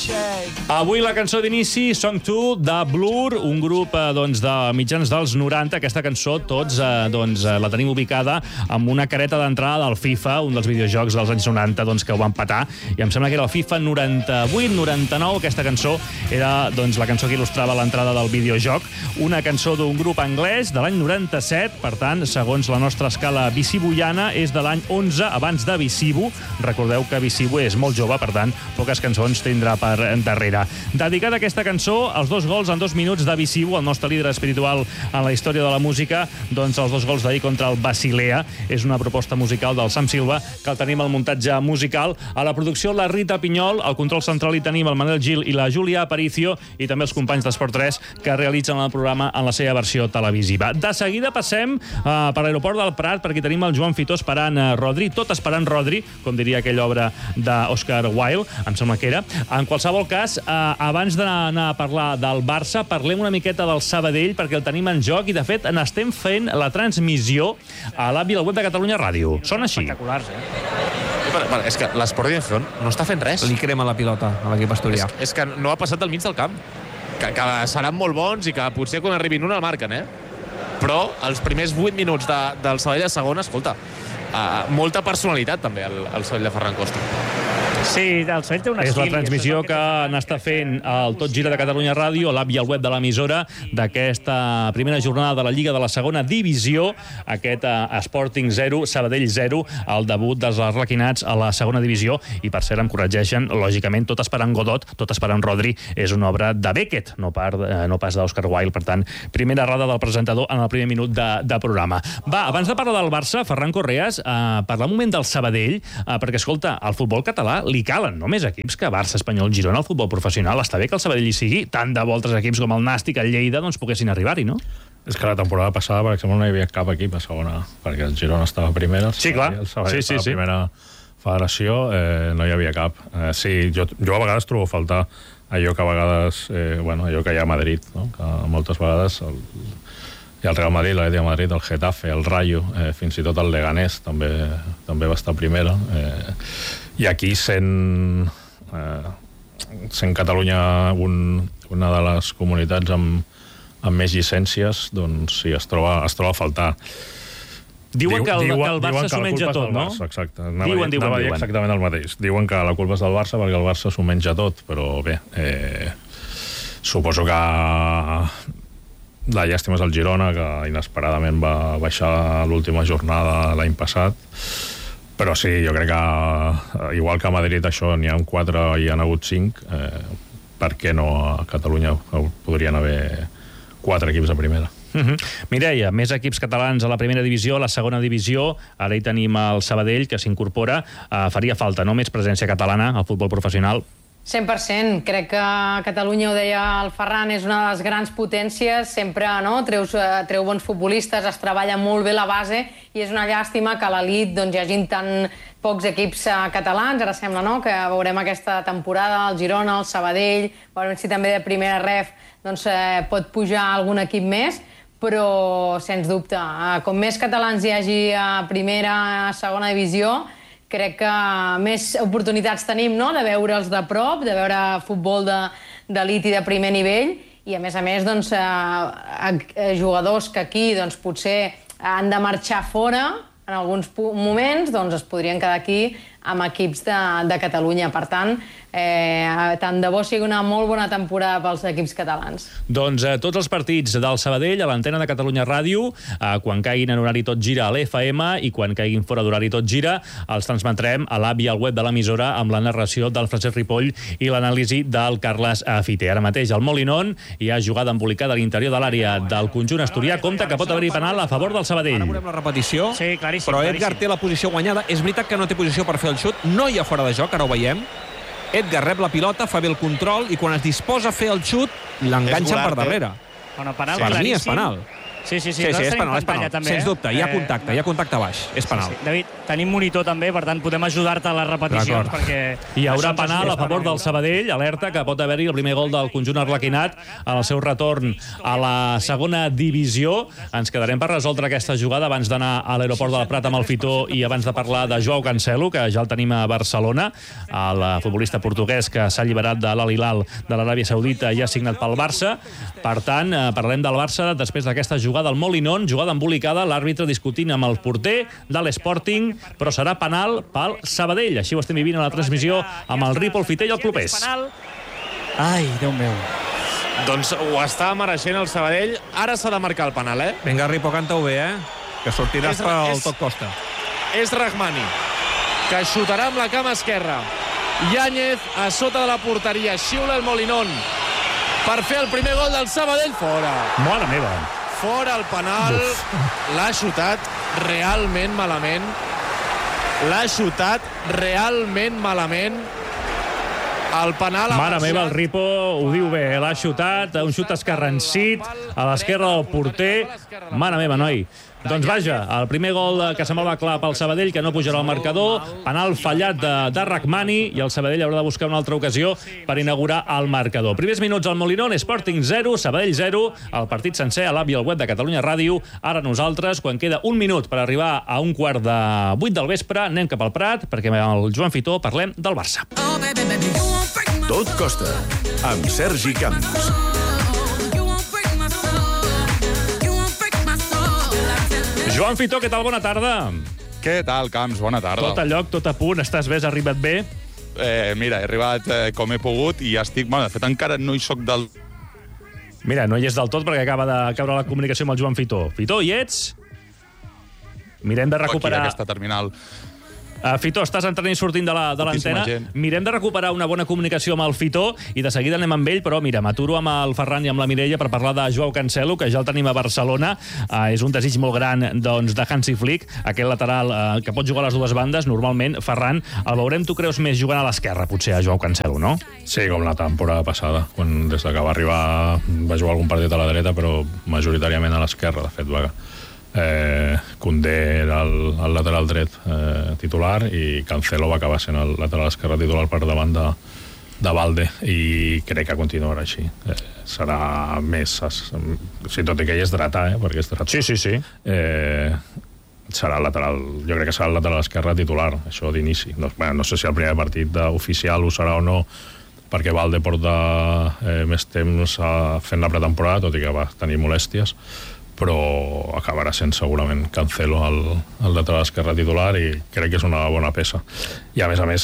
Avui la cançó d'inici, Song 2, de Blur, un grup de mitjans dels 90. Aquesta cançó tots la tenim ubicada amb una careta d'entrada del FIFA, un dels videojocs dels anys 90 que ho van petar, i em sembla que era el FIFA 98-99. Aquesta cançó era la cançó que il·lustrava l'entrada del videojoc, una cançó d'un grup anglès de l'any 97, per tant, segons la nostra escala visibuiana, és de l'any 11 abans de Visibu. Recordeu que Visibu és molt jove, per tant, poques cançons tindrà per darrere. Dedicada a aquesta cançó, els 2 gols en 2 minuts de Visibu, el nostre líder espiritual en la història de la música, els 2 gols d'ahir contra el Basilea. És una proposta musical del Sam Silva, que el tenim al muntatge musical. A la producció, la Rita Pinyol, al control central hi tenim el Manel Gil i la Júlia Aparicio, i també els companys d'Esport 3, que realitzen el programa en la seva versió televisiva. De seguida passem per l'aeroport del Prat, perquè tenim el Joan Fitó esperant Rodri, tot esperant Rodri, com diria aquella obra d'Oscar Wilde, em sembla que era. En qualsevol cas, abans d'anar a parlar del Barça, parlem una miqueta del Sabadell, perquè el tenim en joc, i de fet n'estem fent la transmissió a l'app i al web de Catalunya Ràdio. Són així. Espectaculars, És que l'Esport Dirección no està fent res. Li crema la pilota a l'equip asturià. És que no ha passat del mig del camp. Que seran molt bons i que potser quan arribin una el marquen, Però els primers 8 minuts del Sabadell de segona, escolta, molta personalitat també el Sabadell de Ferran Costa. Sí, el Sabadell té un estil. És la transmissió que n'està fent el Tot Gira de Catalunya Ràdio, l'app i el web de l'emissora, d'aquesta primera jornada de la Lliga de la Segona Divisió, aquest Sporting 0, Sabadell 0, el debut dels arlequinats a la Segona Divisió, i per cert em corregeixen, lògicament, tot esperant Godot, tot esperant Rodri, és una obra de Beckett, no pas d'Oscar Wilde. Per tant, primera errada del presentador en el primer minut de programa. Va, abans de parlar del Barça, Ferran Correas, parlar un moment del Sabadell, perquè, escolta, al futbol català li calen només equips que Barça, Espanyol, Girona, el futbol professional. Està bé que el Sabadell hi sigui, tant de bo altres equips com el Nàstic, el Lleida, poguessin arribar-hi, no? És que la temporada passada, per exemple, no hi havia cap equip a segona, perquè el Girona estava a primera, sí, clar. El Sabadell estava a primera federació, no hi havia cap. Sí, jo a vegades trobo a faltar allò que a vegades, allò que hi ha a Madrid, no? Que moltes vegades hi ha el Real Madrid, l'Atlètic de Madrid, el Getafe, el Rayo, fins i tot el Leganés també va estar a primera. I aquí, sent Catalunya una de les comunitats amb més llicències, doncs sí, es troba a faltar. Diuen que el Barça s'ho menja tot, no? Exacte. Anava a dir exactament el mateix. Diuen que la culpa és del Barça perquè el Barça s'ho menja tot, però bé, suposo que la llàstima és el Girona, que inesperadament va baixar a l'última jornada l'any passat. Però sí, jo crec que, igual que a Madrid això n'hi ha 4 i hi ha hagut 5, per què no a Catalunya podrien haver 4 equips a primera? Mireia, més equips catalans a la primera divisió, a la segona divisió. Ara hi tenim el Sabadell, que s'incorpora. Faria falta, no?, més presència catalana al futbol professional. 100%. Crec que Catalunya, ho deia el Ferran, és una de les grans potències. Sempre treu bons futbolistes, es treballa molt bé la base, i és una llàstima que a l'elit hi hagin tan pocs equips catalans. Ara sembla que veurem aquesta temporada el Girona, el Sabadell, veurem si també de primera ref pot pujar algun equip més, però sens dubte, com més catalans hi hagi a primera, a segona divisió, crec que més oportunitats tenim, de veure'ls de prop, de veure futbol d'elit i de primer nivell, i a més, jugadors que aquí potser han de marxar fora en alguns moments, es podrien quedar aquí amb equips de Catalunya. Per tant, tant de bo sigui una molt bona temporada pels equips catalans. Doncs tots els partits del Sabadell a l'antena de Catalunya Ràdio, quan caiguin en horari Tot Gira a l'FM i quan caiguin fora d'horari Tot Gira, els transmetrem a l'app i al web de l'emissora amb la narració del Francesc Ripoll i l'anàlisi del Carles Fiter. Ara mateix el Molinón hi ha jugada embolicada a l'interior de l'àrea del conjunt asturià. Compte que pot haver-hi penal a favor del Sabadell. Ara veurem la repetició, sí, claríssim, però Edgar té la posició guanyada. És veritat que no té posició per fer el xut, no hi ha fora de joc, ara ho veiem. Edgar rep la pilota, fa bé el control, i quan es disposa a fer el xut, l'enganxen per darrere. Bueno, penal per mi és claríssim. penal. Sí, és penal. Sens dubte, hi ha contacte baix. És penal. David, tenim monitor també, per tant podem ajudar-te a les repeticions perquè... Hi haurà penal a favor del Sabadell, alerta que pot haver-hi el primer gol del conjunt arlequinat en el seu retorn a la segona divisió. Ens quedarem per resoldre aquesta jugada abans d'anar a l'aeroport del Prat amb el Fitó i abans de parlar de Joao Cancelo, que ja el tenim a Barcelona, el futbolista portuguès que s'ha alliberat de l'Al-Hilal de l'Aràbia Saudita i ha signat pel Barça. Per tant, parlem del Barça després d'aquesta jugada al Molinón, jugada embolicada, l'àrbitre discutint amb el porter de l'Sporting, però serà penal pel Sabadell. Així ho estem vivint a la transmissió amb el Ripoll, Fiter i el Clopés. Ai, Déu meu. Doncs ho està mereixent el Sabadell. Ara s'ha de marcar el penal, Vinga, Ripo, canta-ho bé, que sortiràs pel tot costa. És Rahmani, que xutarà amb la cama esquerra. Yáñez a sota de la porteria, xiula el Molinón per fer el primer gol del Sabadell. Fora. Mare meva. Fora el penal. L'ha xutat realment malament. El penal... Mare meva, el Ripo ho diu bé. L'ha xutat, un xut escarransit a l'esquerra del porter. Mare meva, noi. Doncs vaja, el primer gol que semblava clar pel Sabadell, que no pujarà al marcador, penal fallat de Rahmani, i el Sabadell haurà de buscar una altra ocasió per inaugurar el marcador. Primers minuts al Molinón, Sporting 0, Sabadell 0, el partit sencer a l'app i al web de Catalunya Ràdio. Ara nosaltres, quan queda un minut per arribar a 7:45 del vespre, anem cap al Prat, perquè amb el Joan Fitó parlem del Barça. Tot costa, amb Sergi Camps. Joan Fitó, què tal? Bona tarda. Què tal, Camps? Bona tarda. Tot a lloc, tot a punt, estàs bé, has arribat bé? Mira, he arribat com he pogut i estic... Bueno, de fet, encara no hi soc del... Mira, no hi és del tot perquè acaba de caure la comunicació amb el Joan Fitó. Fitó, hi ets? Mirem de recuperar... Aquí, aquesta terminal. Fitó, estàs entrant i sortint de l'antena. Mirem de recuperar una bona comunicació amb el Fitó i de seguida anem amb ell, però mira, m'aturo amb el Ferran i amb la Mireia per parlar de Joao Cancelo, que ja el tenim a Barcelona. És un desig molt gran doncs, de Hansi Flick, aquell lateral que pot jugar a les dues bandes. Normalment, Ferran, el veurem, tu creus, més jugant a l'esquerra, potser, a Joao Cancelo, no? Sí, com la temporada passada, quan des que va arribar va jugar algun partit a la dreta, però majoritàriament a l'esquerra, de fet, va... Koundé era el lateral dret titular i Cancelo va acabar sent el lateral esquerre titular per davant de Balde, i crec que continuarà així. Serà més... tot i que ell és dretà, perquè és dretà. Sí. Serà el lateral... Jo crec que serà el lateral esquerre titular, això d'inici. No sé si el primer partit oficial ho serà o no, perquè Balde porta més temps fent la pretemporada, tot i que va tenir molèsties, però acabarà sent segurament Cancelo el lateral esquerre titular, i crec que és una bona peça. I a més,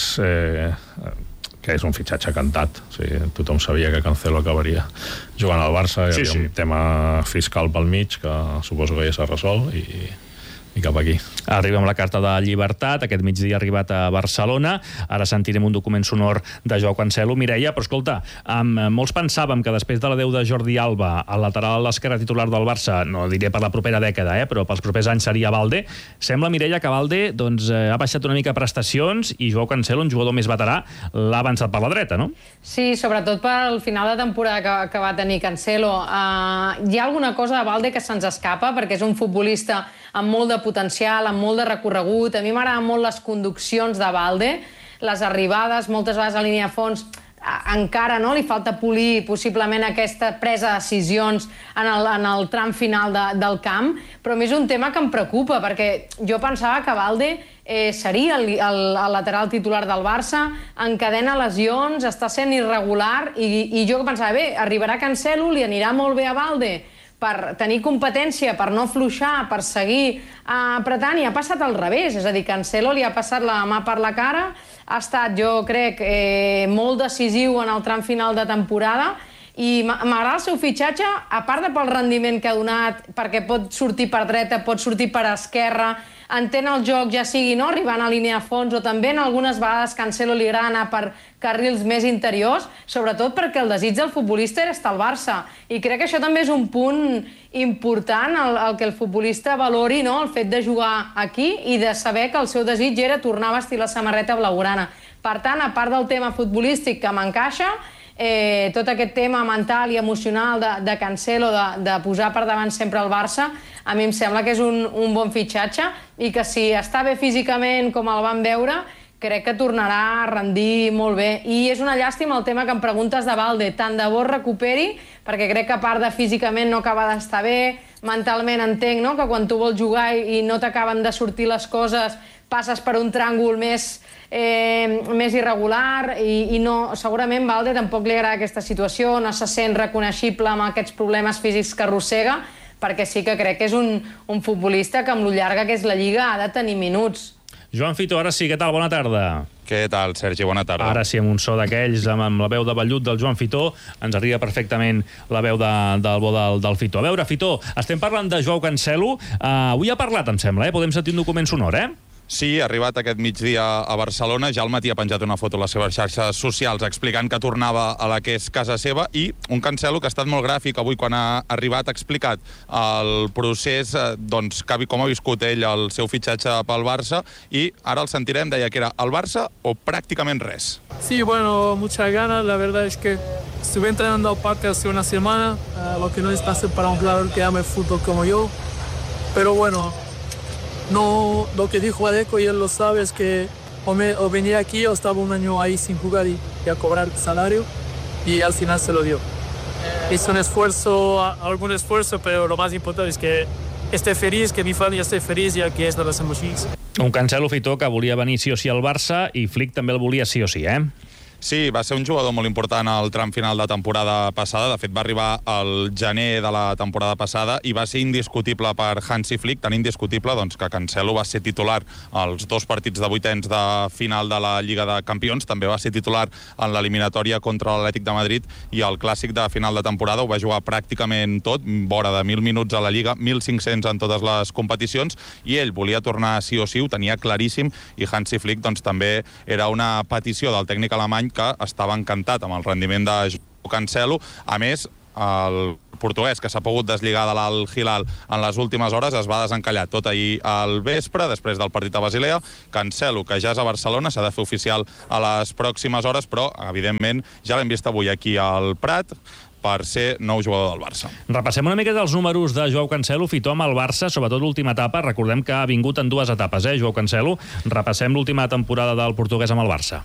que és un fitxatge cantat. O sigui, tothom sabia que Cancelo acabaria jugant al Barça, hi havia un tema fiscal pel mig que suposo que ja s'ha resolt, i cap aquí. Arriba amb la carta de llibertat, aquest migdia ha arribat a Barcelona, ara sentirem un document sonor de Joao Cancelo. Mireia, però escolta, molts pensàvem que després de l'adeu de Jordi Alba, el lateral esquerre titular del Barça, no diré per la propera dècada, però pels propers anys seria Balde. Sembla, Mireia, que Balde ha baixat una mica prestacions i Joao Cancelo, un jugador més veterà, l'ha avançat per la dreta, no? Sí, sobretot pel final de temporada que va tenir Cancelo. Hi ha alguna cosa de Balde que se'ns escapa, perquè és un futbolista amb molt de potencial, amb molt de recorregut. A mi m'agraden molt les conduccions de Balde, les arribades, moltes vegades a línia de fons, encara no li falta polir possiblement aquesta presa de decisions en el tram final del camp, però a mi és un tema que em preocupa, perquè jo pensava que Balde seria el lateral titular del Barça, encadena lesions, està sent irregular, i jo pensava, bé, arribarà Cancelo, li anirà molt bé a Balde per tenir competència, per no afluixar, per seguir apretant, i ha passat al revés. És a dir, Cancelo li ha passat la mà per la cara, ha estat, jo crec, molt decisiu en el tram final de temporada, i m'agrada el seu fitxatge, a part de pel rendiment que ha donat, perquè pot sortir per dreta, pot sortir per esquerra, entén el joc, ja sigui arribant a línia de fons, o també en algunes vegades Cancelo li agrada anar per carrils més interiors, sobretot perquè el desig del futbolista era estar al Barça. I crec que això també és un punt important, el que el futbolista valori, el fet de jugar aquí i de saber que el seu desig era tornar a vestir la samarreta blaugrana. Per tant, a part del tema futbolístic que m'encaixa, tot aquest tema mental i emocional de Cancelo, de posar per davant sempre el Barça, a mi em sembla que és un bon fitxatge i que si està bé físicament com el vam veure, crec que tornarà a rendir molt bé. I és una llàstima el tema que em preguntes de Balde. Tant de bo recuperi, perquè crec que a part de físicament no acaba d'estar bé, mentalment entenc que quan tu vols jugar i no t'acaben de sortir les coses, passes per un tràngol més irregular i no, segurament Balde tampoc li agrada aquesta situació, no se sent reconeixible amb aquests problemes físics que arrossega, perquè sí que crec que és un futbolista que amb lo llarga que és la Lliga ha de tenir minuts. Joan Fito, ara sí, què tal? Bona tarda. Què tal, Sergi? Bona tarda. Ara sí, amb un so d'aquells, amb la veu de vellut del Joan Fito, ens arriba perfectament la veu del Fito. A veure, Fito, estem parlant de Joao Cancelo. Avui ha parlat, em sembla, Podem sentir un document sonor, Sí, ha arribat aquest migdia a Barcelona. Ja al matí ha penjat una foto a les seves xarxes socials explicant que tornava a la que és casa seva, i un Cancelo que ha estat molt gràfic avui quan ha arribat, ha explicat el procés, com ha viscut ell el seu fitxatge pel Barça, i ara el sentirem, deia que era el Barça o pràcticament res. Sí, bueno, muchas ganas. La verdad es que estuve entrenando al parque hace una semana, lo que no es fácil para un jugador que ama el fútbol como yo, pero bueno, no, lo que dijo Adeco, y él lo sabe, es que o venía aquí o estaba un año ahí sin jugar y a cobrar salario, y al final se lo dio. Hizo algún esfuerzo, pero lo más importante es que esté feliz, que mi familia esté feliz, ya que es de los emojis. Un Cancelo, Fito, que volia venir sí o sí al Barça, i Flick també el volia sí o sí, Sí, va ser un jugador molt important al tram final de temporada passada. De fet, va arribar al gener de la temporada passada i va ser indiscutible per Hansi Flick, tan indiscutible que Cancelo va ser titular als 2 partits de vuitens de final de la Lliga de Campions, també va ser titular en l'eliminatòria contra l'Atlètic de Madrid, i el clàssic de final de temporada ho va jugar pràcticament tot, vora de 1.000 minuts a la Lliga, 1.500 en totes les competicions, i ell volia tornar sí o sí, ho tenia claríssim, i Hansi Flick també era una petició del tècnic alemany, que estava encantat amb el rendiment de Cancelo. A més, el portuguès, que s'ha pogut deslligar de l'Al Hilal en les últimes hores, es va desencallar tot ahir al vespre, després del partit a Basilea. Cancelo, que ja és a Barcelona, s'ha de fer oficial a les pròximes hores, però, evidentment, ja l'hem vist avui aquí al Prat per ser nou jugador del Barça. Repassem una mica dels números de Joao Cancelo, Fito, amb el Barça, sobretot l'última etapa. Recordem que ha vingut en 2 etapes, Joao Cancelo. Repassem l'última temporada del portuguès amb el Barça.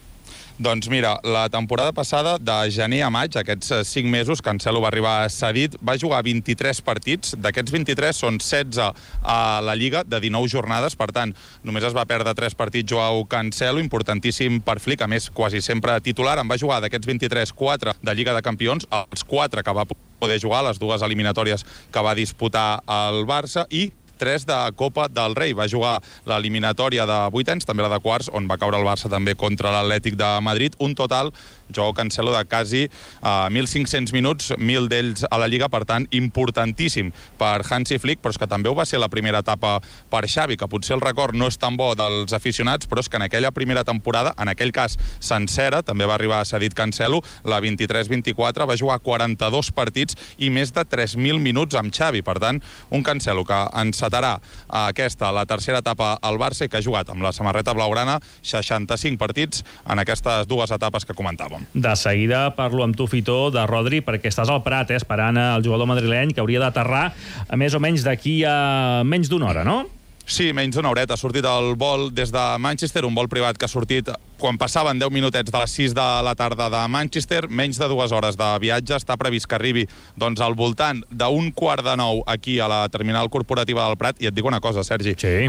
Doncs mira, la temporada passada, de gener a maig, aquests 5 mesos, Cancelo va arribar cedit, va jugar 23 partits. D'aquests 23 són 16 a la Lliga, de 19 jornades. Per tant, només es va perdre 3 partits Joao Cancelo, importantíssim per Flick, a més, quasi sempre titular. En va jugar d'aquests 23, 4 de Lliga de Campions, els 4 que va poder jugar, les 2 eliminatòries que va disputar el Barça, i 3 de Copa del Rei. Va jugar l'eliminatòria de vuitens, també la de quarts, on va caure el Barça també contra l'Atlètic de Madrid. Un total, Joao Cancelo, de quasi 1.500 minuts, 1.000 d'ells a la Lliga, per tant, importantíssim per Hansi Flick, però és que també ho va ser la primera etapa per Xavi, que potser el record no és tan bo dels aficionats, però és que en aquella primera temporada, en aquell cas sencera, també va arribar cedit Cancelo, la 23-24, va jugar 42 partits i més de 3.000 minuts amb Xavi. Per tant, un Cancelo que encetarà la tercera etapa al Barça i que ha jugat amb la samarreta blaugrana 65 partits en aquestes 2 etapes que comentàvem. De seguida parlo amb tu, Fito, de Rodri, perquè estàs al Prat, esperant el jugador madrileny, que hauria d'aterrar més o menys d'aquí a menys d'una hora, no? Sí, menys d'una horeta. Ha sortit el vol des de Manchester, un vol privat que ha sortit quan passaven 10 minutets de les 6 de la tarda de Manchester, menys de 2 hores de viatge. Està previst que arribi al voltant d'un 8:45 aquí a la terminal corporativa del Prat. I et dic una cosa, Sergi. Sí.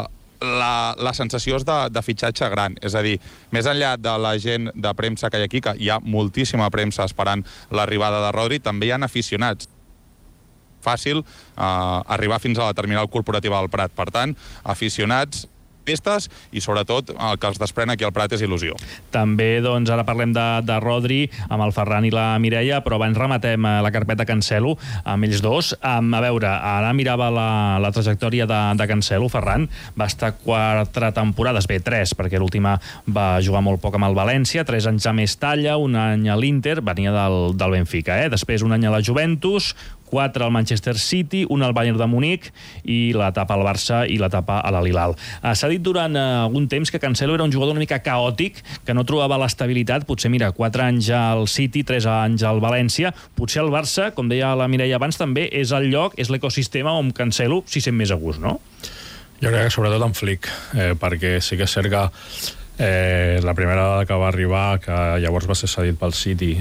La sensació és de fitxatge gran, és a dir, més enllà de la gent de premsa que hi ha aquí, que hi ha moltíssima premsa esperant l'arribada de Rodri, també hi ha aficionats. Fàcil arribar fins a la terminal corporativa del Prat. Per tant, aficionats, festes, i sobretot el que els desprèn aquí al Prat és il·lusió. També, doncs, ara parlem de Rodri amb el Ferran i la Mireia, però abans rematem la carpeta Cancelo amb ells dos. A veure, ara mirava la trajectòria de Cancelo. Ferran va estar 4 temporades, bé, 3, perquè l'última va jugar molt poc amb el València, 3 anys a Mestalla, un any a l'Inter, venia del Benfica, Després un any a la Juventus, 4 al Manchester City, un al Bayern de Munic i l'etapa al Barça i l'etapa a l'Al-Hilal. S'ha dit durant algun temps que Cancelo era un jugador una mica caòtic, que no trobava l'estabilitat. Potser, mira, 4 anys al City, 3 anys al València. Potser el Barça, com deia la Mireia abans, també és el lloc, és l'ecosistema on Cancelo s'hi sent més a gust, no? Jo crec que sobretot en Flick, perquè sí que és cert que la primera vegada que va arribar, que llavors va ser cedit pel City,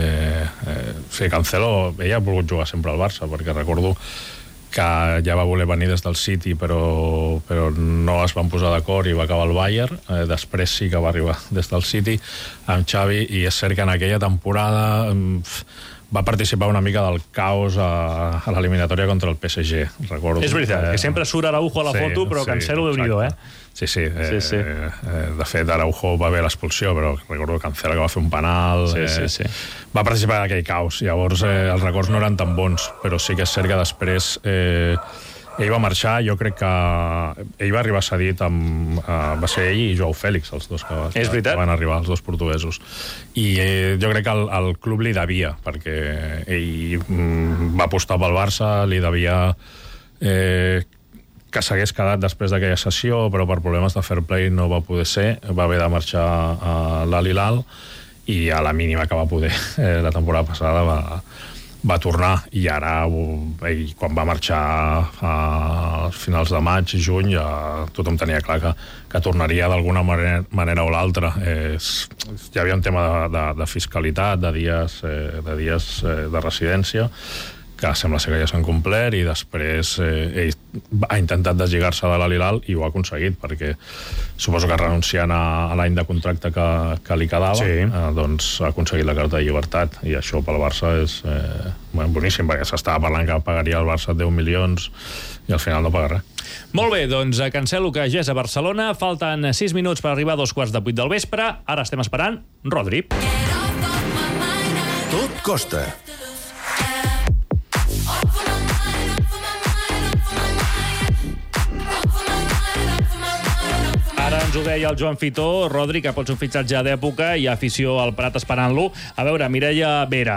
Cancelo, ell ha volgut jugar sempre al Barça, perquè recordo que ja va voler venir des del City, però no es van posar d'acord i va acabar al Bayern. Després sí que va arribar des del City amb Xavi, i és cert que en aquella temporada va participar una mica del caos a l'eliminatòria contra el PSG, recordo. És veritat, que sempre surt Araujo a la foto, però Cancelo, Déu-n'hi-do, Sí. De fet, Araujo va haver l'expulsió, però recordo Cancelo que va fer un penal. Sí. Va participar en aquell caos. Llavors, els records no eren tan bons, però sí que és cert que després ell va marxar. Jo crec que ell va arribar cedit va ser ell i Joao Félix, els dos que van arribar, els dos portuguesos. I jo crec que el club li devia, perquè ell va apostar pel Barça, li devia que s'hagués quedat després d'aquella sessió, però per problemes de fair play no va poder ser, va haver de marxar a l'Al-Hilal, i a la mínima que va poder la temporada passada va tornar, i ara ell, quan va marxar a finals de maig i juny, ja tothom tenia clar que tornaria d'alguna manera o l'altra. Hi havia un tema de fiscalitat, de dies de residència, que sembla ser que ja s'han complert, i després ell ha intentat deslligar-se de l'Al-Hilal i ho ha aconseguit, perquè suposo que renunciant a l'any de contracte que li quedava, doncs ha aconseguit la carta de llibertat, i això pel Barça és boníssim, perquè s'estava parlant que pagaria el Barça 10 milions i al final no paga res. Molt bé, doncs Cancelo, que ja és a Barcelona, falten 6 minuts per arribar a 7:45 del vespre, ara estem esperant Rodri. Tot costa. Ara ens ho deia el Joan Fitó, Rodri, que pot ser un fitxatge d'època, i afició al Prat esperant-lo. A veure, Mireia Vera,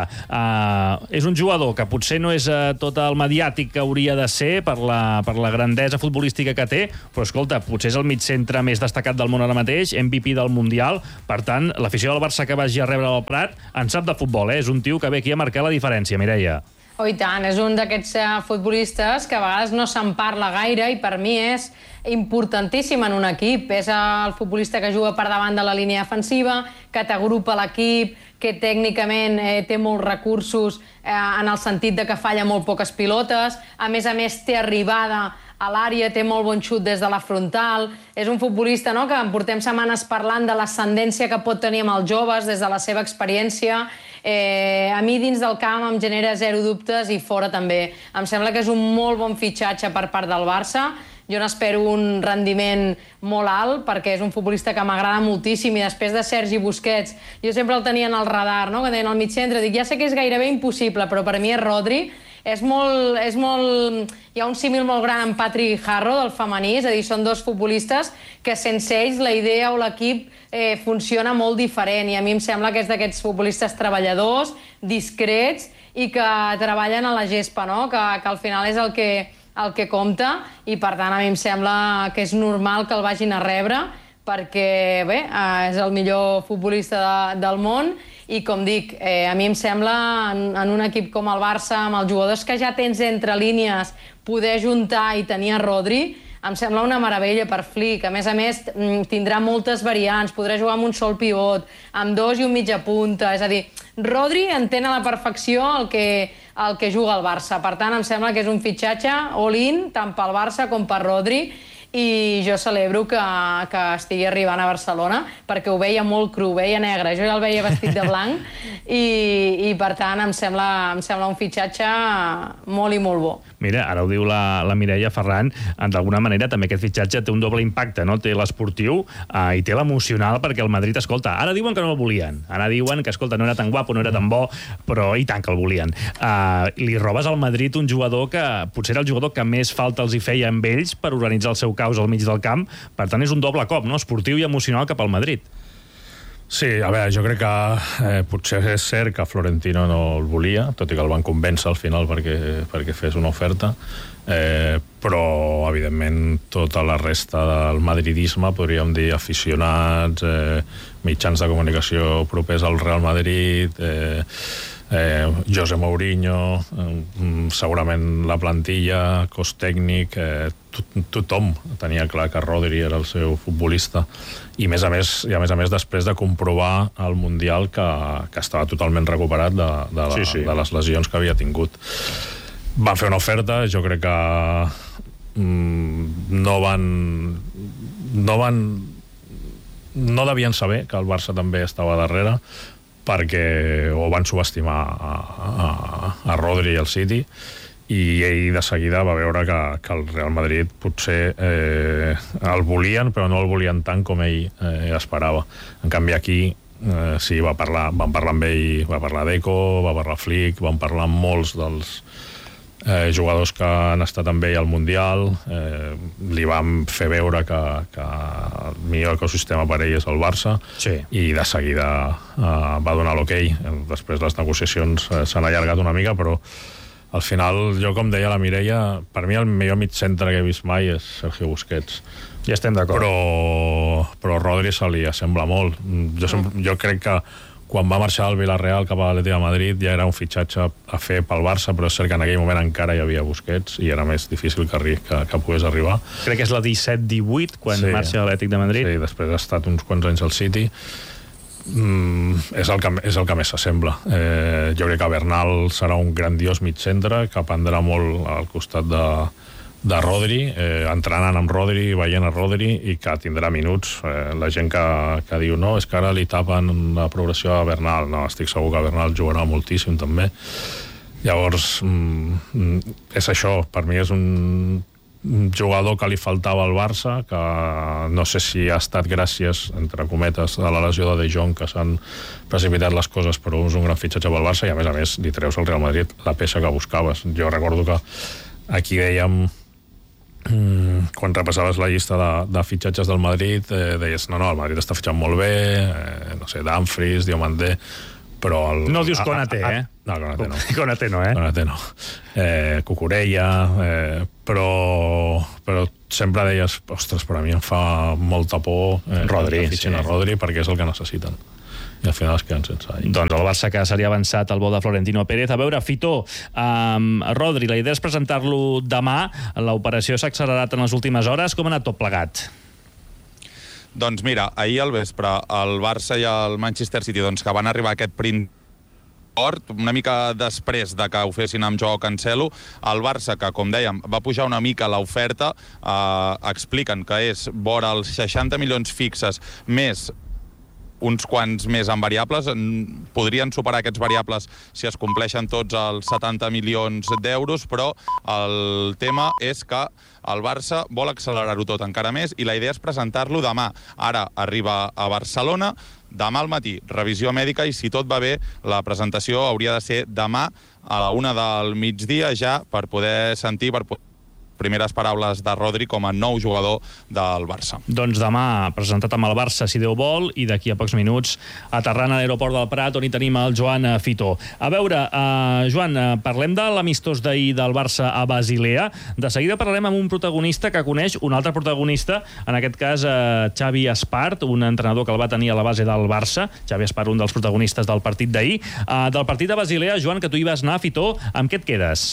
és un jugador que potser no és tot el mediàtic que hauria de ser per la grandesa futbolística que té, però escolta, potser és el mitcentre més destacat del món ara mateix, MVP del Mundial. Per tant, l'afició del Barça que vagi a rebre el Prat en sap de futbol, és un tio que ve aquí a marcar la diferència, Mireia. Oh, i tant, és un d'aquests futbolistes que a vegades no se'n parla gaire, i per mi és importantíssim en un equip. És el futbolista que juga per davant de la línia defensiva, que t'agrupa l'equip, que tècnicament té molts recursos en el sentit de que falla molt poques pilotes, a més té arribada a l'àrea, té molt bon xut des de la frontal. És un futbolista, no?, que en portem setmanes parlant de l'ascendència que pot tenir amb els joves des de la seva experiència. A mi dins del camp em genera zero dubtes, i fora també. Em sembla que és un molt bon fitxatge per part del Barça. Jo n'espero un rendiment molt alt, perquè és un futbolista que m'agrada moltíssim, i després de Sergi Busquets, jo sempre el tenia en el radar, no?, que deien al mitcentre, dic, ja sé que és gairebé impossible, però per mi és Rodri. És molt... Hi ha un símil molt gran amb Patrick Harro, del femení, és a dir, són dos futbolistes que sense ells la idea o l'equip funciona molt diferent, i a mi em sembla que és d'aquests futbolistes treballadors, discrets, i que treballen a la gespa, no?, que al final és el que compta, i per tant a mi em sembla que és normal que el vagin a rebre, perquè bé, és el millor futbolista del món, i com dic, a mi em sembla en un equip com el Barça, amb els jugadors que ja tens entre línies, poder juntar i tenir a Rodri, em sembla una meravella per Flick. A més, tindrà moltes variants, podrà jugar amb un sol pivot, amb dos i un mitja punta, és a dir, Rodri entén a la perfecció el que juga el Barça. Per tant, em sembla que és un fitxatge all-in, tant pel Barça com per Rodri, i jo celebro que estigui arribant a Barcelona, perquè ho veia molt cru, ho veia negre, jo ja el veia vestit de blanc, i per tant em sembla un fitxatge molt i molt bo. Mira, ara ho diu la Mireia Ferran, d'alguna manera també aquest fitxatge té un doble impacte, no? Té l'esportiu i té l'emocional, perquè el Madrid, escolta, ara diuen que no el volien, ara diuen que, escolta, no era tan guapo, no era tan bo, però i tant que el volien. Li robes al Madrid un jugador que potser era el jugador que més falta els hi feia amb ells per organitzar el seu caos al mig del camp, per tant és un doble cop, no?, esportiu i emocional cap al Madrid. Sí, a veure, jo crec que potser és cert que Florentino no el volia, tot i que el van convèncer al final perquè fes una oferta, però, evidentment, tota la resta del madridisme, podríem dir aficionats, mitjans de comunicació propers al Real Madrid, José Mourinho, segurament la plantilla, cos tècnic, tothom tenia clar que Rodri era el seu futbolista, i a més a més després de comprovar al Mundial que estava totalment recuperat de les lesions que havia tingut. Van fer una oferta, jo crec que no devien saber que el Barça també estava darrere, perquè ho van subestimar a Rodri i al City, i ell de seguida va veure que el Real Madrid potser el volien, però no el volien tant com ell esperava. En canvi aquí sí, van parlar amb ell, va parlar Deco, va parlar Flick, van parlar amb molts dels jugadors que han estat amb ell al Mundial, li vam fer veure que el millor ecosistema per ell és el Barça, i de seguida va donar l'okei. Després les negociacions s'han allargat una mica, però al final, jo com deia la Mireia, per mi el millor mitcentre que he vist mai és Sergio Busquets. Ja estem d'acord. Però Rodri se li assembla molt. Jo crec que quan va marxar al Villarreal cap a l'Atlètic de Madrid ja era un fitxatge a fer pel Barça, però és cert que en aquell moment encara hi havia Busquets i era més difícil que pogués arribar. Crec que és la 17-18 quan marxa a l'Atlètic de Madrid. Sí, després ha estat uns quants anys al City. És el que més s'assembla. Jo crec que Bernal serà un grandiós mitcentre que prendrà molt al costat de Rodri, entrenant amb Rodri, veient a Rodri, i que tindrà minuts. La gent que diu no, és que ara li tapen la progressió a Bernal. No, estic segur que Bernal jugarà moltíssim també. Llavors és això, per mi és un jugador que li faltava al Barça, que no sé si ha estat gràcies, entre cometes, a la lesió de De Jong, que s'han precipitat les coses, però és un gran fitxatge pel Barça, i a més li treus al Real Madrid la peça que buscaves. Jo recordo que aquí dèiem, quan repassaves la llista de fitxatges del Madrid, deies, no, el Madrid està fitxant molt bé, no sé, Dumfries, Diomandé, però... No dius Konaté, No, Konaté no. Konaté no, Konaté no. Cucurella, però sempre deies, ostres, per a mi em fa molta por Rodri, que fitxin a Rodri, perquè és el que necessiten. I al final es queden sense ell. Doncs el Barça que seria avançat al vol de Florentino Pérez. A veure, Fitó, Rodri, la idea és presentar-lo demà. L'operació s'ha accelerat en les últimes hores. Com ha anat tot plegat? Doncs mira, ahir al vespre el Barça i el Manchester City que van arribar a aquest print una mica després de que ho fessin amb Joao Cancelo, el Barça, que com dèiem va pujar una mica l'oferta, expliquen que és vora els 60 milions fixes més uns quants més en variables. Podrien superar aquests variables si es compleixen tots els 70 milions d'euros, però el tema és que el Barça vol accelerar-ho tot encara més i la idea és presentar-lo demà. Ara arriba a Barcelona, demà al matí, revisió mèdica, i si tot va bé, la presentació hauria de ser demà a la 1 del migdia, ja per poder sentir, primeres paraules de Rodri com a nou jugador del Barça. Doncs demà presentat amb el Barça, si Déu vol, i d'aquí a pocs minuts aterrant a l'aeroport del Prat, on hi tenim el Joan Fitó. A veure, Joan, parlem de l'amistós d'ahir del Barça a Basilea. De seguida parlarem amb un protagonista que coneix un altre protagonista, en aquest cas Xavi Espart, un entrenador que el va tenir a la base del Barça. Xavi Espart, un dels protagonistes del partit d'ahir. Del partit de Basilea, Joan, que tu hi vas anar, Fitó, amb què et quedes?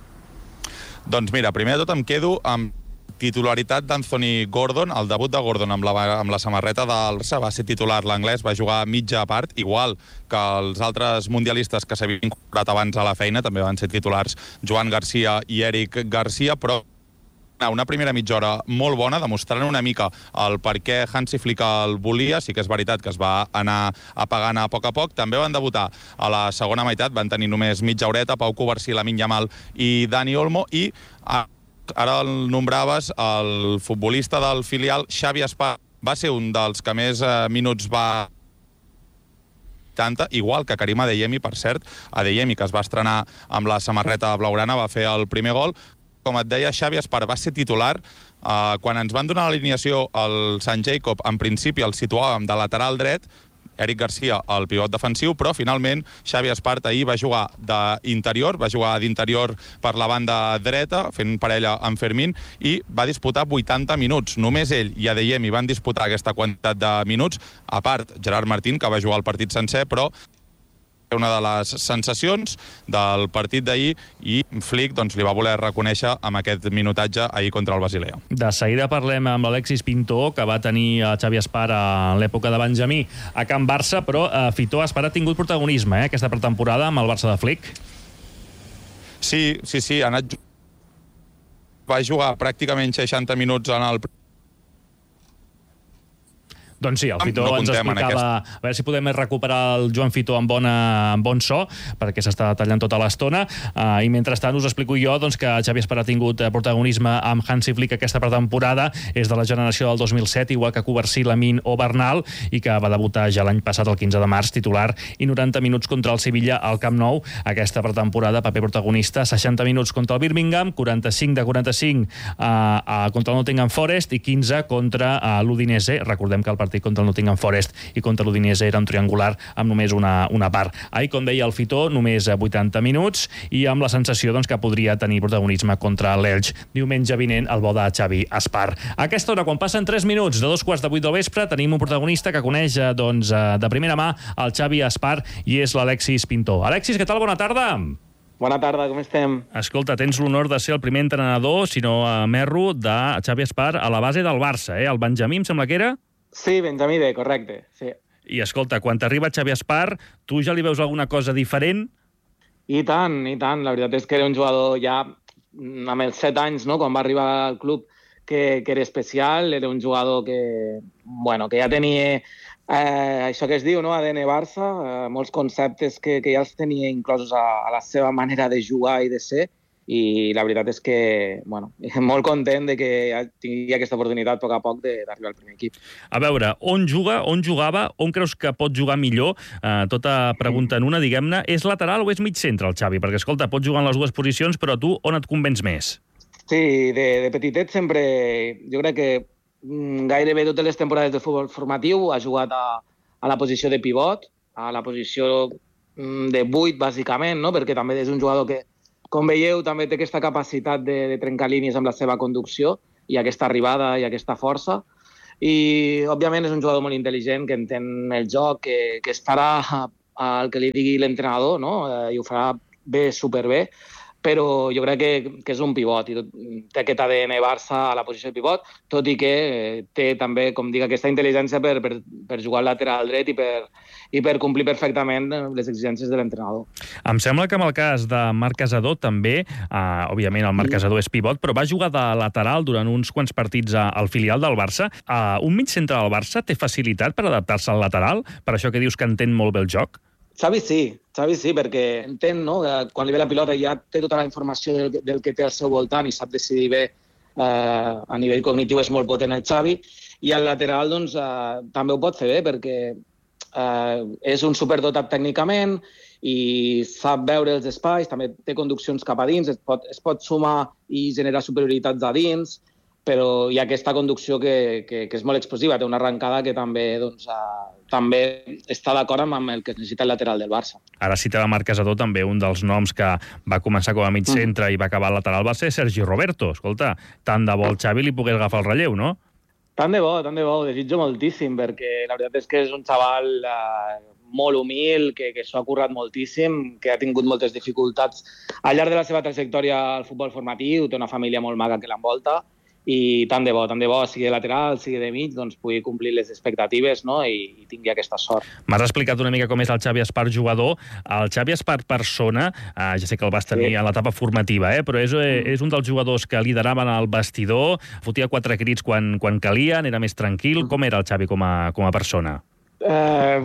Doncs mira, primer de tot em quedo amb titularitat d'Anthony Gordon. El debut de Gordon amb la samarreta del Barça va ser titular. L'anglès va jugar mitja part, igual que els altres mundialistes que s'havien incorporat abans a la feina, també van ser titulars Joan Garcia i Eric Garcia, però una primera mitja hora molt bona, demostrant una mica el per què Hansi Flick el volia. Sí que és veritat que es va anar apagant a poc. També van debutar a la segona meitat, van tenir només mitja horeta, Pau Covarsí, Lamine Yamal i Dani Olmo, i ara el nombraves, el futbolista del filial, Xavi Espart, va ser un dels que més minuts va igual que Karim Adeyemi, per cert. Adeyemi, que es va estrenar amb la samarreta blaugrana, va fer el primer gol. Com et deia, Xavi Espart va ser titular. Quan ens van donar l'alineació al Sant Jacob, en principi el situàvem de lateral dret, Eric Garcia, el pivot defensiu, però finalment Xavi Espart ahir va jugar d'interior, va jugar d'interior per la banda dreta, fent parella amb Fermín, i va disputar 80 minuts. Només ell i Adeyemi van disputar aquesta quantitat de minuts, a part Gerard Martín, que va jugar el partit sencer, però una de les sensacions del partit d'ahir, i Flick li va voler reconèixer amb aquest minutatge ahir contra el Basilea. De seguida parlem amb l'Alexis Pintó, que va tenir a Xavi Espart a l'època de Benjamí a Can Barça, però Fitó Espart ha tingut protagonisme aquesta pretemporada amb el Barça de Flick. Sí, ha anat... Va jugar pràcticament 60 minuts en el... Doncs sí, el Fitó ens explicava... A veure si podem recuperar el Joan Fitó amb bon so, perquè s'està tallant tota l'estona. I mentrestant us explico jo que Xavi Espart ha tingut protagonisme amb Hansi Flick aquesta pretemporada. És de la generació del 2007, igual que Covarsí, Lamine o Bernal, i que va debutar ja l'any passat, el 15 de març, titular, i 90 minuts contra el Sevilla al Camp Nou. Aquesta pretemporada, paper protagonista, 60 minuts contra el Birmingham, 45 de 45 contra el Nottingham Forest i 15 contra l'Udinese. Recordem que el partit contra el Nottingham Forest i contra l'Udinese era un triangular amb només una part. Ahir, com deia el Fitó, només 80 minuts i amb la sensació que podria tenir protagonisme contra l'Elx diumenge vinent, el bo de Xavi Espart. A aquesta hora, quan passen 3 minuts de 7:45 del vespre, tenim un protagonista que coneix de primera mà el Xavi Espart i és l'Alexis Pintó. Alexis, què tal? Bona tarda. Bona tarda, com estem? Escolta, tens l'honor de ser el primer entrenador, si no m'erro, de Xavi Espart a la base del Barça, El Benjamí, em sembla que era? Sí, Benjamí B, correcte, sí. I escolta, quan t'arriba Xavi Espart, tu ja li veus alguna cosa diferent? I tant. La veritat és que era un jugador ja amb els 7 anys, no?, quan va arribar al club, que era especial, era un jugador que ja tenia això que es diu, no?, ADN Barça, molts conceptes que ja els tenia inclosos a la seva manera de jugar i de ser, i la veritat és que, molt content de que tingui aquesta oportunitat a poc d'arribar al primer equip. A veure, on jugava, on creus que pot jugar millor? Tota pregunta en una, diguem-ne, és lateral o és mig centre el Xavi? Perquè, escolta, pot jugar en les dues posicions, però tu on et convenç més? Sí, de petitet sempre, jo crec que gairebé totes les temporades de futbol formatiu ha jugat a la posició de pivot, a la posició de 8, bàsicament, no?, perquè també és un jugador que, com veieu, també té aquesta capacitat de trencar línies amb la seva conducció i aquesta arribada i aquesta força. I, òbviament, és un jugador molt intel·ligent, que entén el joc, que estarà al que li digui l'entrenador, no?, i ho farà bé, superbé, però jo crec que és un pivot i té aquest ADN Barça a la posició de pivot, tot i que té també, com dic, aquesta intel·ligència per jugar al lateral dret i per complir perfectament les exigències de l'entrenador. Em sembla que en el cas de Marc Casador també, òbviament el Marc Casador és pivot, però va jugar de lateral durant uns quants partits al filial del Barça. Un mig centre del Barça té facilitat per adaptar-se al lateral? Per això que dius que entén molt bé el joc? Xavi sí, perquè entén, no?, que quan li ve la pilota ja té tota la informació del que té al seu voltant i sap decidir bé. A nivell cognitiu és molt potent el Xavi, i al lateral també ho pot fer bé, perquè és un superdotat tècnicament i sap veure els espais, també té conduccions cap a dins, es pot sumar i generar superioritats a dins, però hi ha aquesta conducció que és molt explosiva, té una arrencada que també està d'acord amb el que necessita el lateral del Barça. Ara citava Marc Casador, també un dels noms que va començar com a mig centre i va acabar al lateral va ser Sergi Roberto. Escolta, tant de bo el Xavi li pogués agafar el relleu, no? Tant de bo, ho desitjo moltíssim, perquè la veritat és que és un xaval molt humil, que s'ho ha currat moltíssim, que ha tingut moltes dificultats al llarg de la seva trajectòria al futbol formatiu, té una família molt maca que l'envolta, i tant de bo, sigui de lateral, sigui de mig, pugui complir les expectatives, no?, i tingui aquesta sort. M'has explicat una mica com és el Xavi Espart jugador. El Xavi Espart persona, ja sé que el vas tenir a l'etapa formativa, però és un dels jugadors que lideraven el vestidor, fotia 4 crits quan calien, era més tranquil. Com era el Xavi com a persona? Era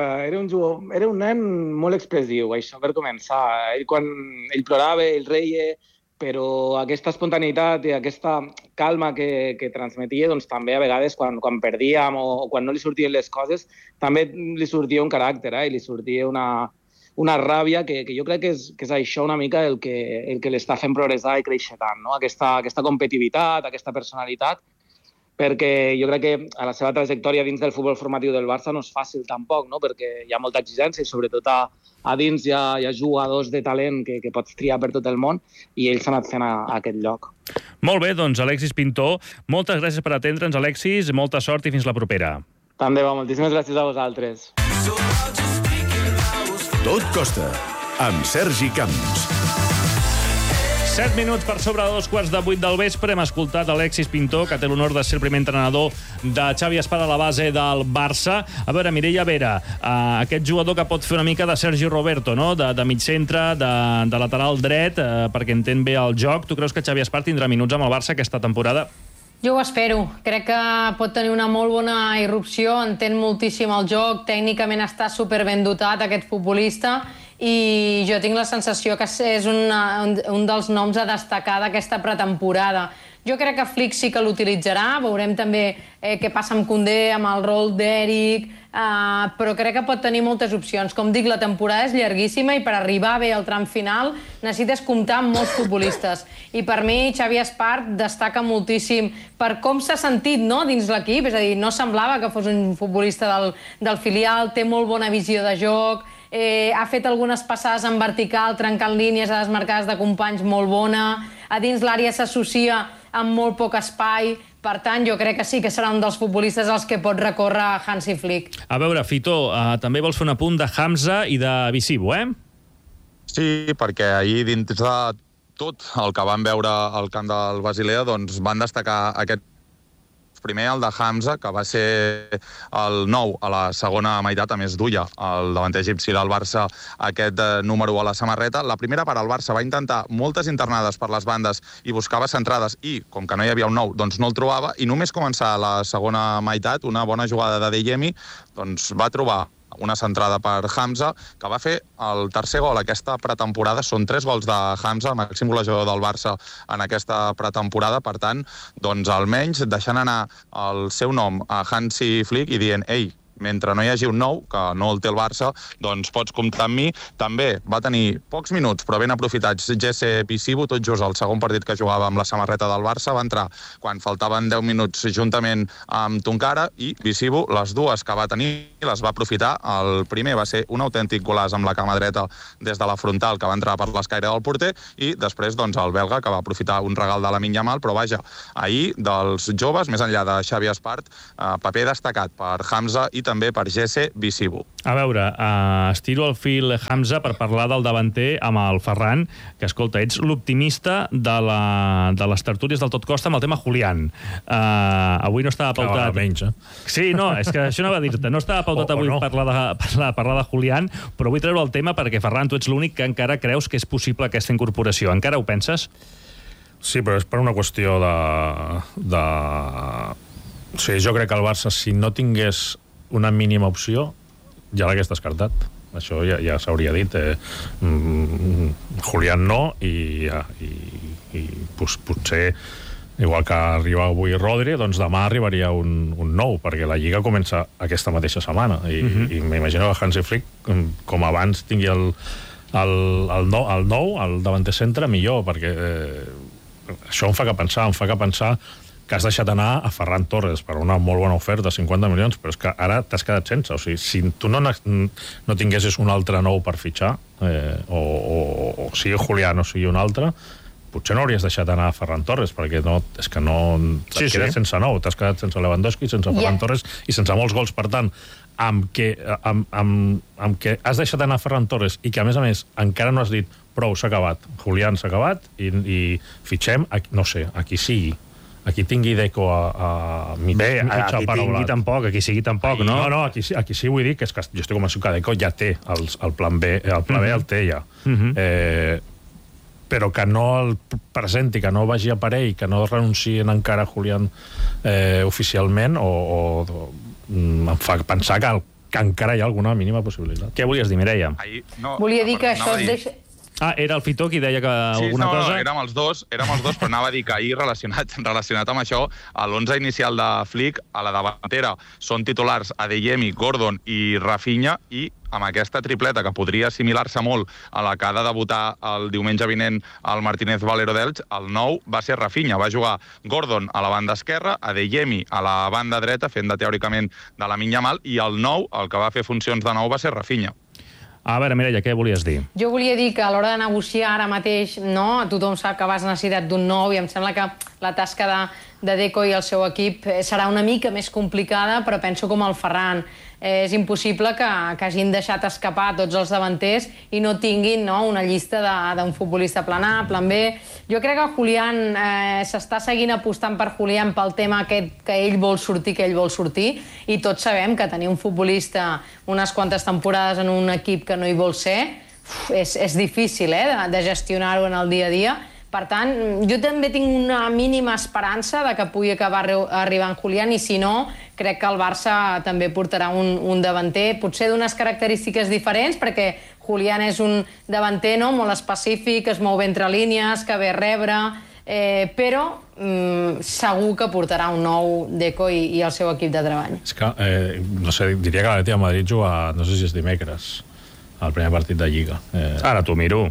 un nen molt expressiu, això per començar. Quan ell plorava, ell reia, però aquesta espontaneïtat i aquesta calma que transmetia, també a vegades quan perdíem o quan no li sortien les coses, també li sortia un caràcter, i li sortia una ràbia que jo crec que és això una mica el que l'està fent progressar i créixer tant, no? Aquesta competitivitat, aquesta personalitat, perquè jo crec que a la seva trajectòria dins del futbol formatiu del Barça no és fàcil tampoc, no? Perquè hi ha molta exigència i sobretot a dins hi ha jugadors de talent que pots triar per tot el món i ell s'ha anat fent a aquest lloc. Molt bé, doncs Alexis Pintó, moltes gràcies per atendre'ns, Alexis, molta sort i fins la propera. Tant de bo, moltíssimes gràcies a vosaltres. Tot costa, amb Sergi Camps. 7 minuts per sobre de 7:45 del vespre. Hem escoltat Alexis Pintó, que té l'honor de ser el primer entrenador de Xavi Espart a la base del Barça. A veure, Mireia Vera, aquest jugador que pot fer una mica de Sergi Roberto, no? De mig centre, de lateral dret, perquè entén bé el joc. Tu creus que Xavi Espart tindrà minuts amb el Barça aquesta temporada? Jo ho espero. Crec que pot tenir una molt bona irrupció, entén moltíssim el joc, tècnicament està superben dotat aquest futbolista i jo tinc la sensació que és un dels noms a destacar d'aquesta pretemporada. Jo crec que Flick sí que l'utilitzarà, veurem també què passa amb Koundé, amb el rol d'Eric, però crec que pot tenir moltes opcions. Com dic, la temporada és llarguíssima i per arribar bé al tram final necessites comptar amb molts futbolistes. I per mi Xavi Espart destaca moltíssim per com s'ha sentit, no?, dins l'equip, és a dir, no semblava que fos un futbolista del filial, té molt bona visió de joc, ha fet algunes passades en vertical, trencant línies a desmarcades de companys molt bona, a dins l'àrea s'associa amb molt poc espai, per tant, jo crec que sí que serà un dels futbolistes als que pot recórrer Hansi Flick. A veure, Fito, també vols fer un apunt de Hamza i de Visibo, Sí, perquè ahir dins de tot el que van veure al camp del Basilea, doncs van destacar aquest primer, el de Hamza, que va ser el 9 a la segona meitat, a més duia el davanter egipci del Barça aquest número a la samarreta. La primera part el Barça va intentar moltes internades per les bandes i buscava centrades i, com que no hi havia un 9, doncs no el trobava i només començar la segona meitat, una bona jugada de Deyemi, doncs va trobar una centrada per Hamza, que va fer el tercer gol aquesta pretemporada. Són 3 gols de Hamza, màxim golejador del Barça en aquesta pretemporada. Per tant, doncs almenys deixant anar el seu nom a Hansi Flick i dient, ei, mentre no hi hagi un nou, que no el té el Barça, doncs pots comptar amb mi. També va tenir pocs minuts, però ben aprofitats, Jesse Visibo, tot just el segon partit que jugava amb la samarreta del Barça, va entrar quan faltaven 10 minuts juntament amb Tonkara i Visibo, les dues que va tenir, les va aprofitar. El primer va ser un autèntic golaç amb la cama dreta des de la frontal, que va entrar per l'escaire del porter, i després doncs el belga, que va aprofitar un regal de Lamine Yamal, però vaja, ahir dels joves, més enllà de Xavi Espart, paper destacat per Hamza i també per Jesse Visibo. A veure, estiro el fil Hamza per parlar del davanter amb el Ferran, que, escolta, ets l'optimista de les tertúlies del Tot Costa amb el tema Julián. Avui no estava pautat... menys, Sí, no, és que això no va dir-te. No estava pautat avui parlar de Julián, però vull treure el tema perquè, Ferran, tu ets l'únic que encara creus que és possible aquesta incorporació. Encara ho penses? Sí, però és per una qüestió de... O sigui, jo crec que el Barça, si no tingués una mínima opció, ja l'hagués descartat. Això ja s'hauria dit. Julián no, i potser, igual que arriba avui Rodri, doncs demà arribaria un nou, perquè la Lliga comença aquesta mateixa setmana. I m'imagino que Hansi Flick, com abans tingui el nou, el davanter centre, millor, perquè això em fa que pensar que has deixat anar a Ferran Torres per una molt bona oferta, 50 milions, però és que ara t'has quedat sense. O sigui, si tu no tinguessis un altre nou per fitxar, o sigui Julián o sigui un altre, potser no hauries deixat anar a Ferran Torres, perquè és que no t'has quedat sense nou, t'has quedat sense Lewandowski, sense Ferran Torres i sense molts gols. Per tant, amb que has deixat anar a Ferran Torres i que, a més, encara no has dit prou, s'ha acabat, Julián s'ha acabat i fitxem, no sé, a qui sigui. Aquí tingui Deco a mitja paraulat. Aquí sigui tampoc, no? No, aquí sí vull dir que jo estic convençut que Deco ja té el plan B, el pla B el té ja. Però que no el presenti, que no vagi a parell, que no renuncien encara a Julián oficialment, em fa pensar que encara hi ha alguna mínima possibilitat. Què volies dir, Mireia? Volia dir que això Era el Fitó qui deia que alguna cosa... Sí, érem els dos, però anava a dir que ahir, relacionat amb això, a l'11 inicial de Flick, a la davantera són titulars Adeyemi, Gordon i Rafinha, i amb aquesta tripleta, que podria assimilar-se molt a la que ha de debutar el diumenge vinent al Martínez Valero d'Elx, el 9 va ser Rafinha. Va jugar Gordon a la banda esquerra, Adeyemi a la banda dreta, fent de teòricament de Lamine Yamal, i el 9, el que va fer funcions de 9, va ser Rafinha. A veure, Mireia, què volies dir? Jo volia dir que a l'hora de negociar ara mateix, no, tothom sap que vas necessitat d'un nou i em sembla que la tasca de Deco i el seu equip serà una mica més complicada, però penso com el Ferran. És impossible que hagin deixat escapar tots els davanters i no tinguin una llista d'un futbolista plan A, plan B. Jo crec que Julián s'està seguint apostant per Julián pel tema aquest que ell vol sortir, i tots sabem que tenir un futbolista unes quantes temporades en un equip que no hi vol ser és difícil de gestionar-ho en el dia a dia. Per tant, jo també tinc una mínima esperança de que pugui acabar arribant Julián, i si no, crec que el Barça també portarà un davanter, potser d'unes característiques diferents, perquè Julián és un davanter molt específic, es mou bé entre línies, que ve a rebre, però segur que portarà un nou Deco i el seu equip de treball. És que, no sé, diria que l'Atleti de Madrid juga, no sé si és dimecres, el primer partit de Lliga. Ara t'ho miro.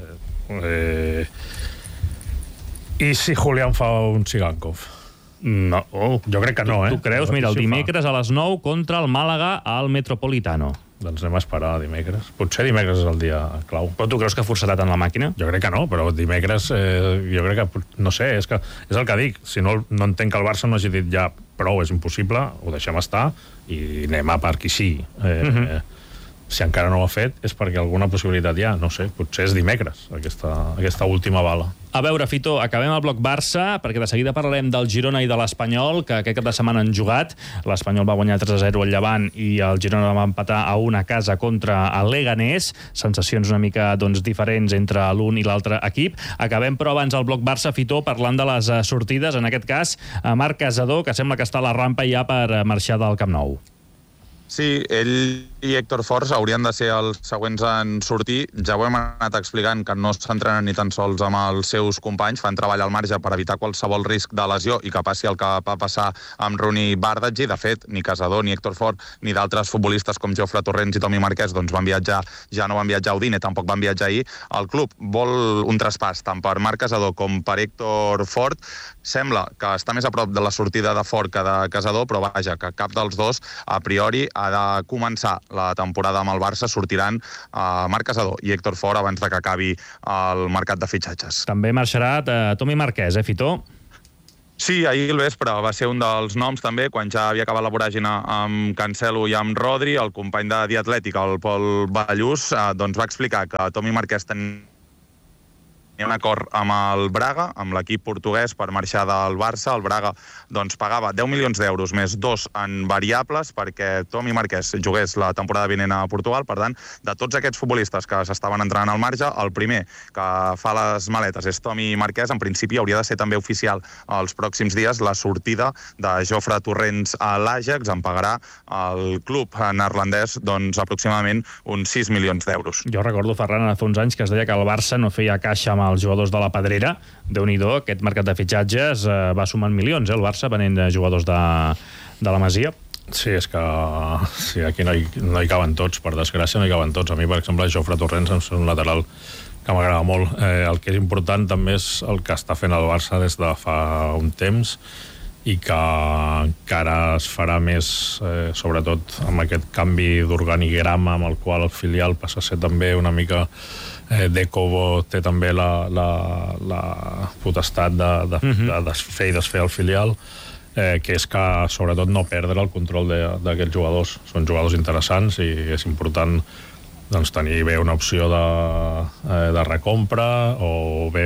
I si Julián fa un Sigankov? No. Jo crec que no, Tu creus? Mira, el dimecres a les 9 contra el Màlaga al Metropolitano. Doncs anem a esperar dimecres. Potser dimecres és el dia clau. Però tu creus que forçarà tant la màquina? Jo crec que no, però dimecres jo crec que, no sé, és el que dic. Si no entenc que el Barça no hagi dit ja prou, és impossible, ho deixem estar i anem a per qui sí. Si encara no ho ha fet és perquè alguna possibilitat hi ha, no sé, potser és dimecres aquesta última bala. A veure, Fito, acabem el bloc Barça, perquè de seguida parlarem del Girona i de l'Espanyol, que aquest cap de setmana han jugat. L'Espanyol va guanyar 3-0 al Llevant i el Girona va empatar a 1 a casa contra el Leganés. Sensacions una mica diferents entre l'un i l'altre equip. Acabem, però, abans el bloc Barça, Fito, parlant de les sortides. En aquest cas, Marc Casador, que sembla que està a la rampa ja per marxar del Camp Nou. Sí, ell i Héctor Fort haurien de ser els següents en sortir. Ja ho hem anat explicant, que no s'entrenen ni tan sols amb els seus companys, fan treball al marge per evitar qualsevol risc de lesió i que passi el que va passar amb Rooney Bardghji. De fet, ni Casador, ni Héctor Fort, ni d'altres futbolistes com Jofre Torrents i Tomi Marquès van viatjar, ja no van viatjar a Udine, tampoc van viatjar ahir. El club vol un traspàs tant per Marc Casador com per Héctor Fort. Sembla que està més a prop de la sortida de Fort que de Casador, però vaja, que cap dels dos, a priori, ha de començar la temporada amb el Barça, sortiran Marc Casador i Héctor Fort abans de que acabi el mercat de fitxatges. També marxarà Tomi Marquès, Fito? Sí, ahir al vespre va ser un dels noms també, quan ja havia acabat la voràgina amb Cancelo i amb Rodri, el company de The Athletic, el Pol Ballús, doncs va explicar que Tomi Marquès tenia un acord amb el Braga, amb l'equip portuguès, per marxar del Barça. El Braga doncs, pagava 10 milions d'euros més 2 en variables perquè Tomi Marquès jugués la temporada vinent a Portugal. Per tant, de tots aquests futbolistes que s'estaven entrenant al marge, el primer que fa les maletes és Tomi Marquès. En principi hauria de ser també oficial els pròxims dies la sortida de Jofre Torrents a l'Ajax. En pagarà el club neerlandès doncs, aproximadament uns 6 milions d'euros. Jo recordo, Ferran, fa uns anys que es deia que el Barça no feia caixa amb els jugadors de la Pedrera. Déu-n'hi-do, aquest mercat de fitxatges va sumant milions, el Barça, venent jugadors de la Masia. Sí, és que sí, aquí no hi caben tots, per desgràcia no hi caben tots. A mi, per exemple, Jofre Torrents és un lateral que m'agrada molt. El que és important també és el que està fent el Barça des de fa un temps i que encara es farà més, sobretot amb aquest canvi d'organigrama amb el qual el filial passa a ser també una mica Deco té també la potestat de fer i desfer el filial, que és que sobretot no perdre el control d'aquests jugadors. Són jugadors interessants i és important doncs, tenir bé una opció de recompra o bé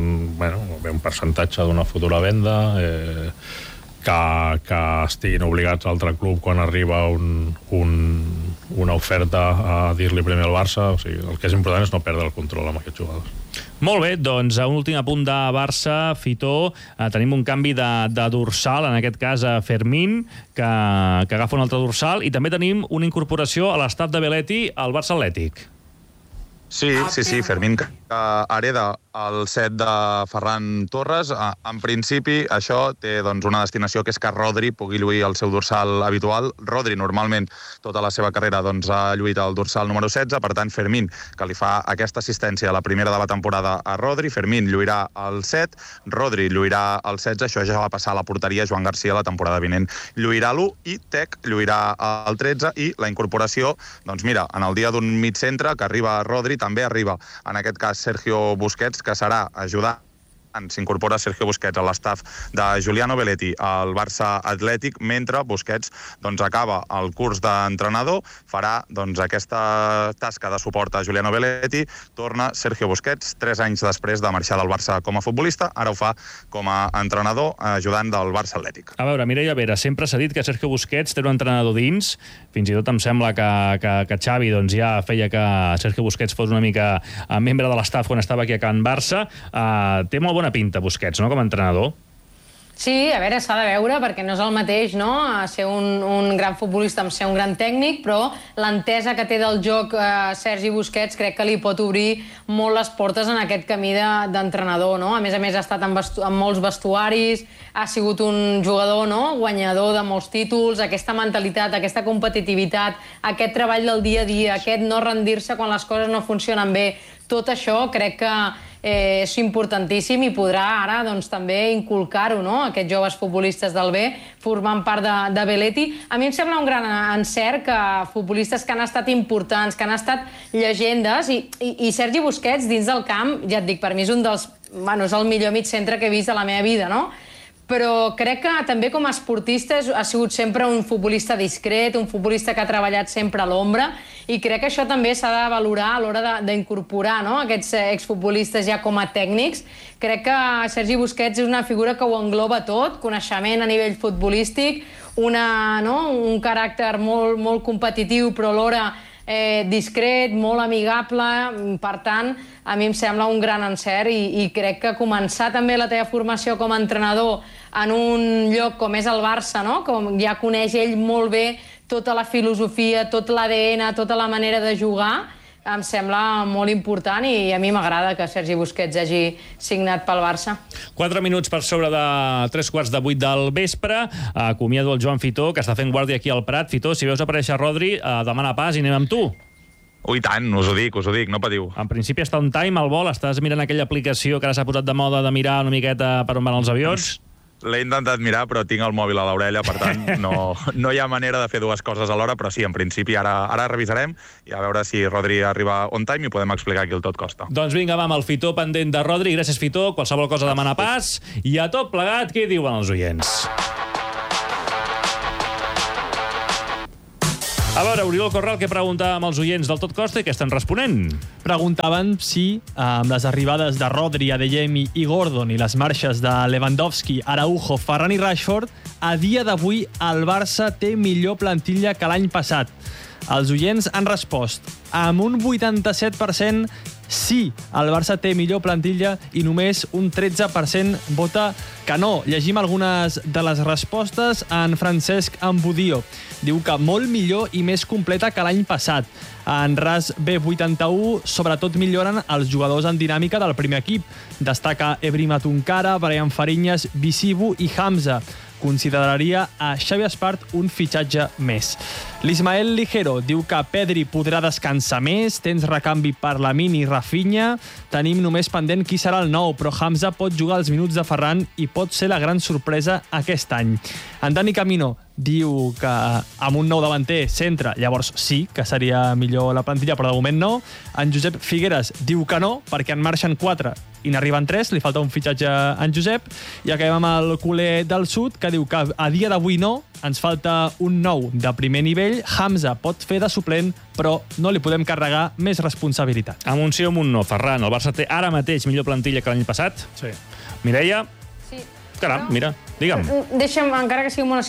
un percentatge d'una futura venda, que estiguin obligats a l'altre club quan arriba una oferta a dir-li primer al Barça. O sigui, el que és important és no perdre el control amb aquests jugadors. Molt bé, doncs un últim apunt de Barça, Fito. Tenim un canvi de dorsal, en aquest cas a Fermín, que agafa un altre dorsal, i també tenim una incorporació a l'estaf de Belletti al Barça Atlètic. Sí, Fermín que hereda el set de Ferran Torres. En principi, això té una destinació que és que Rodri pugui lluir el seu dorsal habitual. Rodri, normalment, tota la seva carrera ha lluit el dorsal número 16, per tant, Fermín, que li fa aquesta assistència a la primera de la temporada a Rodri, Fermín lluirà el 7, Rodri lluirà el 16, això ja va passar a la porteria, Joan Garcia la temporada vinent lluirà l'1 i Tec lluirà el 13, i la incorporació, en el dia d'un mig centre que arriba Rodri, també arriba, en aquest cas, Sergio Busquets, que serà ajudant. S'incorpora Sergio Busquets a l'estaf de Giuliano Belletti al Barça Atlètic, mentre Busquets acaba el curs d'entrenador, farà aquesta tasca de suport a Giuliano Belletti, torna Sergio Busquets 3 anys després de marxar del Barça com a futbolista, ara ho fa com a entrenador ajudant del Barça Atlètic. A veure, Mireia Vera, sempre s'ha dit que Sergio Busquets té un entrenador dins, fins i tot em sembla que Xavi ja feia que Sergio Busquets fos una mica membre de l'estaf quan estava aquí a Can Barça. Té molt bona pinta Busquets, no?, com a entrenador. Sí, a veure, s'ha de veure, perquè no és el mateix, no?, ser un gran futbolista amb ser un gran tècnic, però l'entesa que té del joc Sergi Busquets crec que li pot obrir molt les portes en aquest camí d'entrenador, no? A més, ha estat en molts vestuaris, ha sigut un jugador, no?, guanyador de molts títols, aquesta mentalitat, aquesta competitivitat, aquest treball del dia a dia, aquest no rendir-se quan les coses no funcionen bé, tot això crec que és importantíssim i podrà ara també inculcar-ho, no?, aquests joves futbolistes del B, formant part de Belletti. A mi em sembla un gran encert que futbolistes que han estat importants, que han estat llegendes, i Sergi Busquets dins del camp, ja et dic, per mi és és el millor mig centre que he vist a la meva vida, no?, però crec que també com a esportista ha sigut sempre un futbolista discret, un futbolista que ha treballat sempre a l'ombra, i crec que això també s'ha de valorar a l'hora d'incorporar aquests exfutbolistes ja com a tècnics. Crec que Sergi Busquets és una figura que ho engloba tot, coneixement a nivell futbolístic, un caràcter molt competitiu, però alhora discret, molt amigable. Per tant, a mi em sembla un gran encert i crec que començar també la teva formació com a entrenador en un lloc com és el Barça, no?, com ja coneix ell molt bé tota la filosofia, tot l'ADN, tota la manera de jugar, em sembla molt important, i a mi m'agrada que Sergi Busquets hagi signat pel Barça. 4 minuts per sobre de 3:15 del vespre. Acomiado el Joan Fitó, que està fent guàrdia aquí al Prat. Fitó, si veus aparèixer Rodri, demana pas i anem amb tu. Ui, tant, us ho dic, no patiu. En principi està on time, al vol. Estàs mirant aquella aplicació que ara s'ha posat de moda de mirar una miqueta per on van els avions? L'he intentat mirar, però tinc el mòbil a l'orella, per tant, no hi ha manera de fer dues coses alhora, però sí, en principi ara revisarem i a veure si Rodri arriba on time i podem explicar aquí el tot costa. Doncs vinga, va, amb el Fitó pendent de Rodri. Gràcies, Fitó. Qualsevol cosa demana pas. I a tot plegat, què diuen els oients? A veure, Oriol Corral, què preguntàvem als oients del Tot Costa i què estan responent? Preguntaven si, amb les arribades de Rodri, Adeyemi i Gordon i les marxes de Lewandowski, Araujo, Ferran i Rashford, a dia d'avui el Barça té millor plantilla que l'any passat. Els oients han respost amb un 87% sí, el Barça té millor plantilla, i només un 13% vota que no. Llegim algunes de les respostes. En Francesc Ambudio diu que molt millor i més completa que l'any passat. En RAS B81, sobretot milloren els jugadors en dinàmica del primer equip. Destaca Ebrima Tunkara, Brian Fariñas, Bisibu i Hamza. Consideraria a Xavi Espart un fitxatge més. L'Ismael Ligero diu que Pedri podrà descansar més, tens recanvi per Lamine i Rafinha, tenim només pendent qui serà el nou, però Hamza pot jugar els minuts de Ferran i pot ser la gran sorpresa aquest any. En Dani Camino diu que amb un nou davanter centre, llavors sí que seria millor la plantilla, però de moment no. En Josep Figueres diu que no, perquè en marxen 4 i n'arriben 3, li falta un fitxatge a en Josep. I acabem amb el culer del sud, que diu que a dia d'avui no, ens falta un nou de primer nivell. Hamza pot fer de suplent, però no li podem carregar més responsabilitat. Amb un sí o amb un no, Ferran. El Barça té ara mateix millor plantilla que l'any passat? Sí. Mireia? Sí. Caram, mira, digue'm. Deixa'm, encara que sigui monosíl·lab,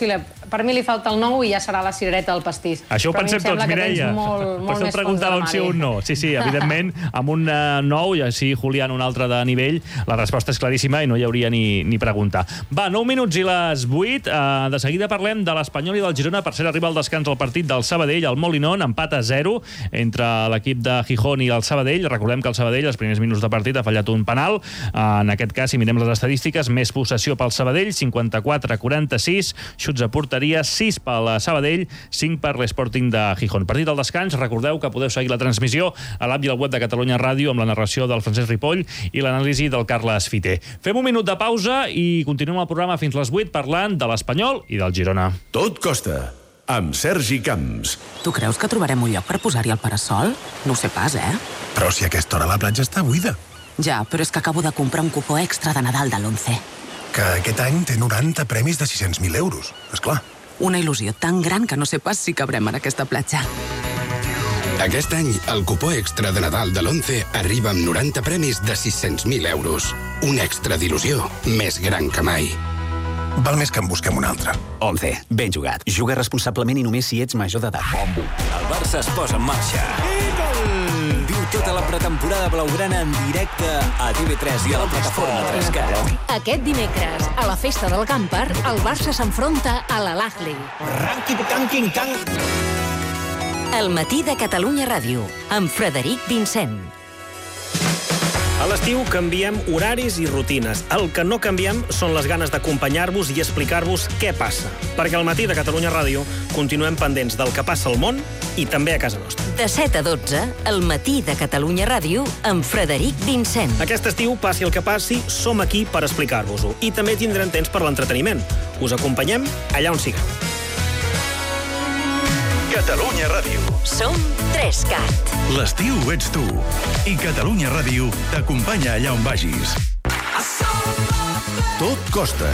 Per mi li falta el nou i ja serà la cirereta del pastís. Això ho pensem tots, Mireia. Per això preguntava un sí o un no. Sí, evidentment, amb un nou, i així Julián un altre de nivell, la resposta és claríssima i no hi hauria ni preguntar. Va, 9 minuts i les 8. De seguida parlem de l'Espanyol i del Girona. Per cert, arriba al descans el partit del Sabadell, al Molinón, empat a 0 entre l'equip de Gijón i el Sabadell. Recordem que el Sabadell, els primers minuts de partit, ha fallat un penal. En aquest cas, si mirem les estadístiques, més possessió pel Sabadell, 54-46, xuts a porteria, 6 pel Sabadell, 5 per l'Sporting de Gijón. Partit al descans, recordeu que podeu seguir la transmissió a l'app i al web de Catalunya Ràdio amb la narració del Francesc Ripoll i l'anàlisi del Carles Fiter. Fem un minut de pausa i continuem el programa fins les 8 parlant de l'Espanyol i del Girona. Tot costa, amb Sergi Camps. Tu creus que trobarem un lloc per posar-hi el parasol? No ho sé pas, Però si a aquesta hora la platja està buida. Ja, però és que acabo de comprar un cupó extra de Nadal de l'11. Que aquest any té 90 premis de 600.000 euros, esclar. Una il·lusió tan gran que no sé pas si cabrem en aquesta platja. Aquest any, el cupó extra de Nadal de l'11 arriba amb 90 premis de 600.000 euros. Un extra d'il·lusió més gran que mai. Val més que en busquem un altre. 11. Ben jugat. Juga responsablement i només si ets major d'edat. Bombo. El Barça es posa en marxa. Viu tota la pretemporada blaugrana en directe a TV3 i a la plataforma 3K. Aquest dimecres, a la festa del Camper, el Barça s'enfronta a l'Al-Ahly. El matí de Catalunya Ràdio, amb Frederic Vincent. A l'estiu canviem horaris i rutines. El que no canviem són les ganes d'acompanyar-vos i explicar-vos què passa. Perquè al matí de Catalunya Ràdio continuem pendents del que passa al món i també a casa nostra. De 7 a 12, el matí de Catalunya Ràdio amb Frederic Vincent. Aquest estiu, passi el que passi, som aquí per explicar-vos-ho. I també tindrem temps per l'entreteniment. Us acompanyem allà on sigueu. Catalunya Ràdio. Som 3Cat. L'estiu ets tu. I Catalunya Ràdio t'acompanya allà on vagis. Tot costa.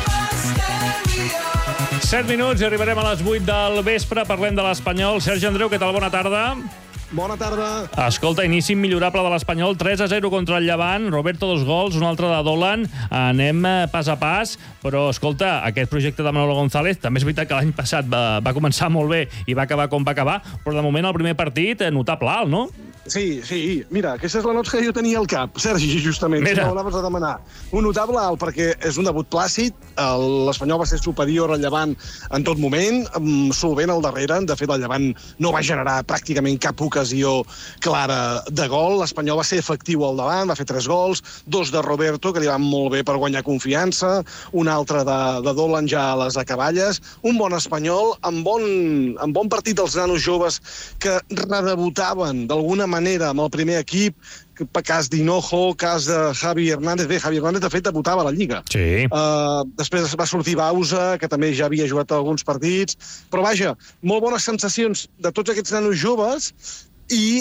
7 minuts i arribarem a les 8 del vespre. Parlem de l'Espanyol. Sergi Andreu, què tal? Bona tarda. Bona tarda. Escolta, inici immillorable de l'Espanyol, 3-0 contra el Llevant, Roberto 2 gols, un altre de Dolan, anem pas a pas, però escolta, aquest projecte de Manolo González, també és veritat que l'any passat va començar molt bé i va acabar com va acabar, però de moment el primer partit notable alt, no? Sí, mira, aquesta és la nota que jo tenia al cap, Sergi, justament, si m'ho de demanar. Un notable alt perquè és un debut plàcid, l'Espanyol va ser superior al Llevant en tot moment, solvent al darrere, de fet el Llevant no va generar pràcticament cap ocasió clara de gol, l'Espanyol va ser efectiu al davant, va fer 3 gols, 2 de Roberto, que li van molt bé per guanyar confiança, un altre de Dolan ja a les acaballes, un bon Espanyol, amb bon partit dels nanos joves que redebutaven d'alguna manera amb el primer equip, cas d'Hinojo, cas de Javi Hernández. Bé, Javi Hernández, de fet, debutava a la Lliga. Sí. Després va sortir Bausa, que també ja havia jugat alguns partits. Però, vaja, molt bones sensacions de tots aquests nanos joves i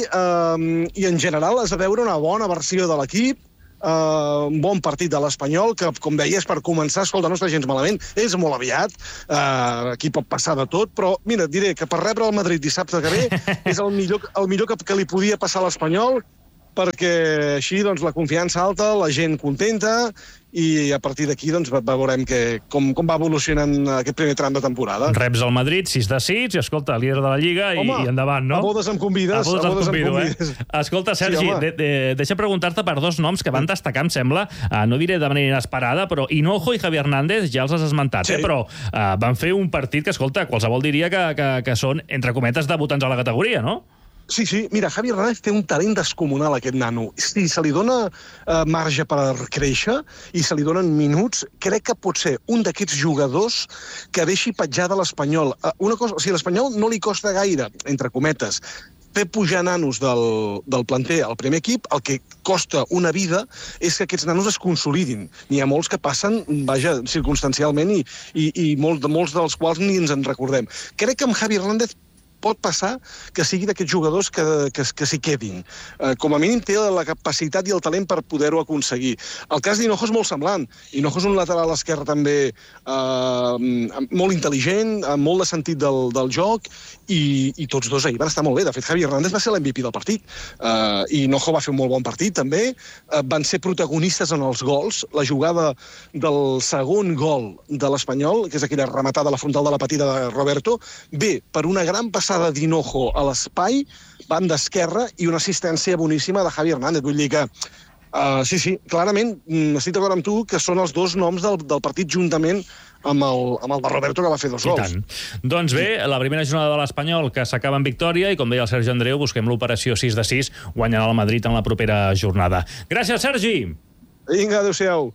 en general has de veure una bona versió de l'equip, un bon partit de l'Espanyol, que, com deies, per començar, escolta, no està gens malament, és molt aviat, aquí pot passar de tot, però, mira, et diré que per rebre el Madrid dissabte que ve és el millor que li podia passar a l'Espanyol, perquè així doncs, la confiança alta, la gent contenta, i a partir d'aquí doncs, veurem com va evolucionant aquest primer tram de temporada. Reps el Madrid, 6 de 6, i escolta, líder de la Lliga, i endavant, no? A bodes em convides. A bodes em convides. Escolta, Sergi, deixa preguntar-te per 2 noms que van destacar, em sembla, no diré de manera inesperada, però Hinojo i Javi Hernández ja els has esmentat, però van fer un partit que, escolta, qualsevol diria que són, entre cometes, debutants a la categoria, no? Sí, mira, Javi Hernández té un talent descomunal, aquest nano. Si se li dona marge per créixer i se li donen minuts, crec que pot ser un d'aquests jugadors que deixi petjada l'Espanyol. Una cosa, o sigui, l'Espanyol no li costa gaire, entre cometes, fer pujar nanos del planter al primer equip, el que costa una vida és que aquests nanos es consolidin. N'hi ha molts que passen, vaja, circumstancialment i molts dels quals ni ens en recordem. Crec que amb Javi Hernández pot passar que sigui d'aquests jugadors que s'hi quedin. Com a mínim té la capacitat i el talent per poder-ho aconseguir. El cas d'Hinojo és molt semblant. Hinojo és un lateral esquerre també molt intel·ligent, amb molt de sentit del joc, i tots dos ahir van estar molt bé. De fet, Javi Hernández va ser l'MVP del partit. I Hinojo va fer un molt bon partit, també. Van ser protagonistes en els gols. La jugada del segon gol de l'Espanyol, que és aquella rematada a la frontal de la petita de Roberto, ve per una gran passada d'Hinojo a l'espai, banda esquerra, i una assistència boníssima de Javi Hernández. Vull dir que, sí, clarament, estic d'acord amb tu, que són els dos noms del partit juntament amb el de Roberto, que va fer 2 gols. Doncs bé, la primera jornada de l'Espanyol, que s'acaba en victòria, i com deia el Sergi Andreu, busquem l'operació 6-6, guanyarà el Madrid en la propera jornada. Gràcies, Sergi! Vinga, adéu-siau.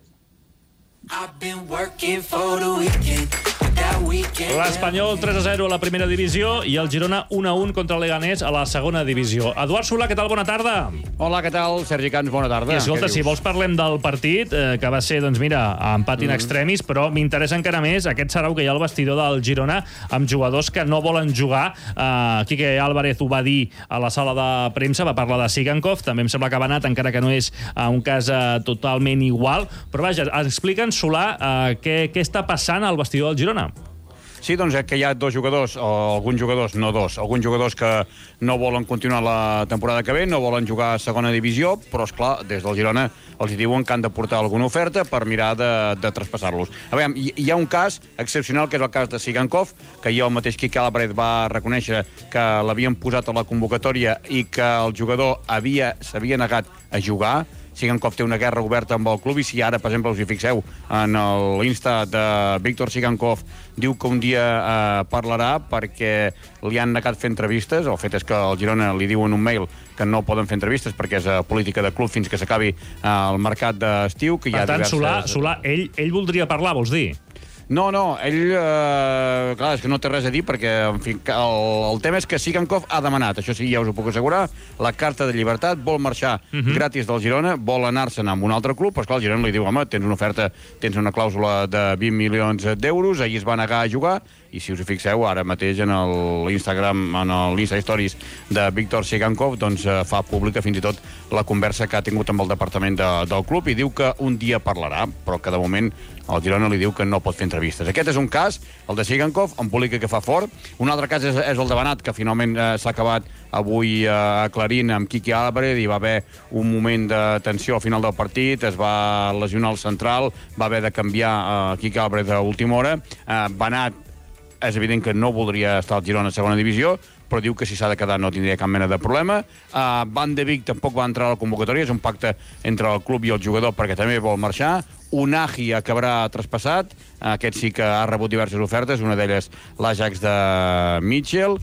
L'Espanyol 3-0 a la primera divisió i el Girona 1-1 contra el Leganés a la segona divisió. Eduard Solà, què tal? Bona tarda. Hola, què tal? Sergi Camps, bona tarda. I escolta, si vols parlem del partit, que va ser, doncs mira, empat in extremis, però m'interessa encara més aquest sarau que hi ha al vestidor del Girona amb jugadors que no volen jugar. Quique Álvarez ho va dir a la sala de premsa, va parlar de Sigankov, també em sembla que ha anat, encara que no és un cas totalment igual. Però vaja, explica'ns, Solà, què està passant al vestidor del Girona. Sí, doncs que hi ha dos jugadors, o alguns jugadors, no dos, alguns jugadors que no volen continuar la temporada que ve, no volen jugar a segona divisió, però, esclar, des del Girona els diuen que han de portar alguna oferta per mirar de traspassar-los. A veure, hi ha un cas excepcional, que és el cas de Sigankov, que ahir el mateix Quique Álvarez va reconèixer que l'havien posat a la convocatòria i que el jugador s'havia negat a jugar. Sigankov té una guerra oberta amb el club, i si ara, per exemple, us hi fixeu en l'Insta de Víctor Sigankov, diu que un dia parlarà perquè li han negat fer entrevistes. El fet és que al Girona li diuen un mail que no poden fer entrevistes perquè és política de club fins que s'acabi el mercat d'estiu. Per tant, Solà, ell voldria parlar, vols dir? No, ell, clar, és que no té res a dir perquè, en fi, el tema és que Sigankov ha demanat, això sí, ja us ho puc assegurar, la carta de llibertat, vol marxar gratis del Girona, vol anar-se'n amb un altre club, però esclar, el Girona li diu, home, tens una oferta, tens una clàusula de 20 milions d'euros, ahir es va negar a jugar, i si us hi fixeu, ara mateix en l'Instagram, en l'Insta Stories de Víctor Sigankov, doncs fa pública fins i tot la conversa que ha tingut amb el departament del club i diu que un dia parlarà, però que de moment el Girona li diu que no pot fer entrevistes. Aquest és un cas, el de Sigankov, embolica que fa fort. Un altre cas és el de Benat, que finalment s'ha acabat avui aclarint amb Quique Álvarez, i va haver un moment de tensió al final del partit, es va lesionar el central, va haver de canviar Quique Álvarez a última hora. Benat és evident que no voldria estar al Girona a segona divisió, però diu que si s'ha de quedar no tindria cap mena de problema. Van de Beek tampoc va entrar a la convocatòria, és un pacte entre el club i el jugador perquè també vol marxar. Unagi acabarà traspassat, aquest sí que ha rebut diverses ofertes, una d'elles l'Ajax de Mitchell,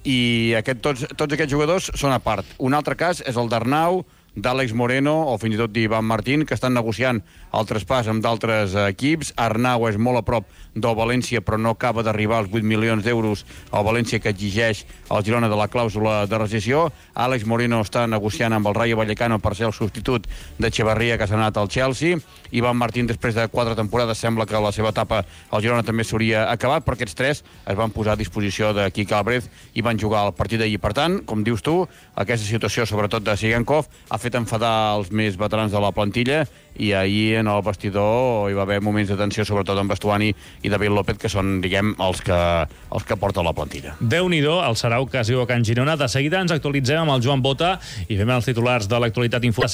i tots aquests jugadors són a part. Un altre cas és el d'Arnau, d'Àlex Moreno o fins i tot d'Ivan Martín, que estan negociant el traspàs amb d'altres equips. Arnau és molt a prop del València, però no acaba d'arribar als 8 milions d'euros al València que exigeix el Girona de la clàusula de rescissió. Àlex Moreno està negociant amb el Rayo Vallecano per ser el substitut d'Echeverría, que s'ha anat al Chelsea. Ivan Martín, després de 4 temporades, sembla que la seva etapa al Girona també s'hauria acabat, però aquests 3 es van posar a disposició de Quique Álvarez i van jugar el partit d'ahir. Per tant, com dius tu, aquesta situació, sobretot de Sigankov, ha fet enfadar els més veterans de la plantilla, i ahir en el vestidor hi va haver moments de tensió, sobretot amb Bastuani i David López, que són, diguem, els que porten la plantilla. Déu-n'hi-do, el sarau que es viu a Can Girona. De seguida ens actualitzem amb el Joan Bota i fem els titulars de l'actualitat info.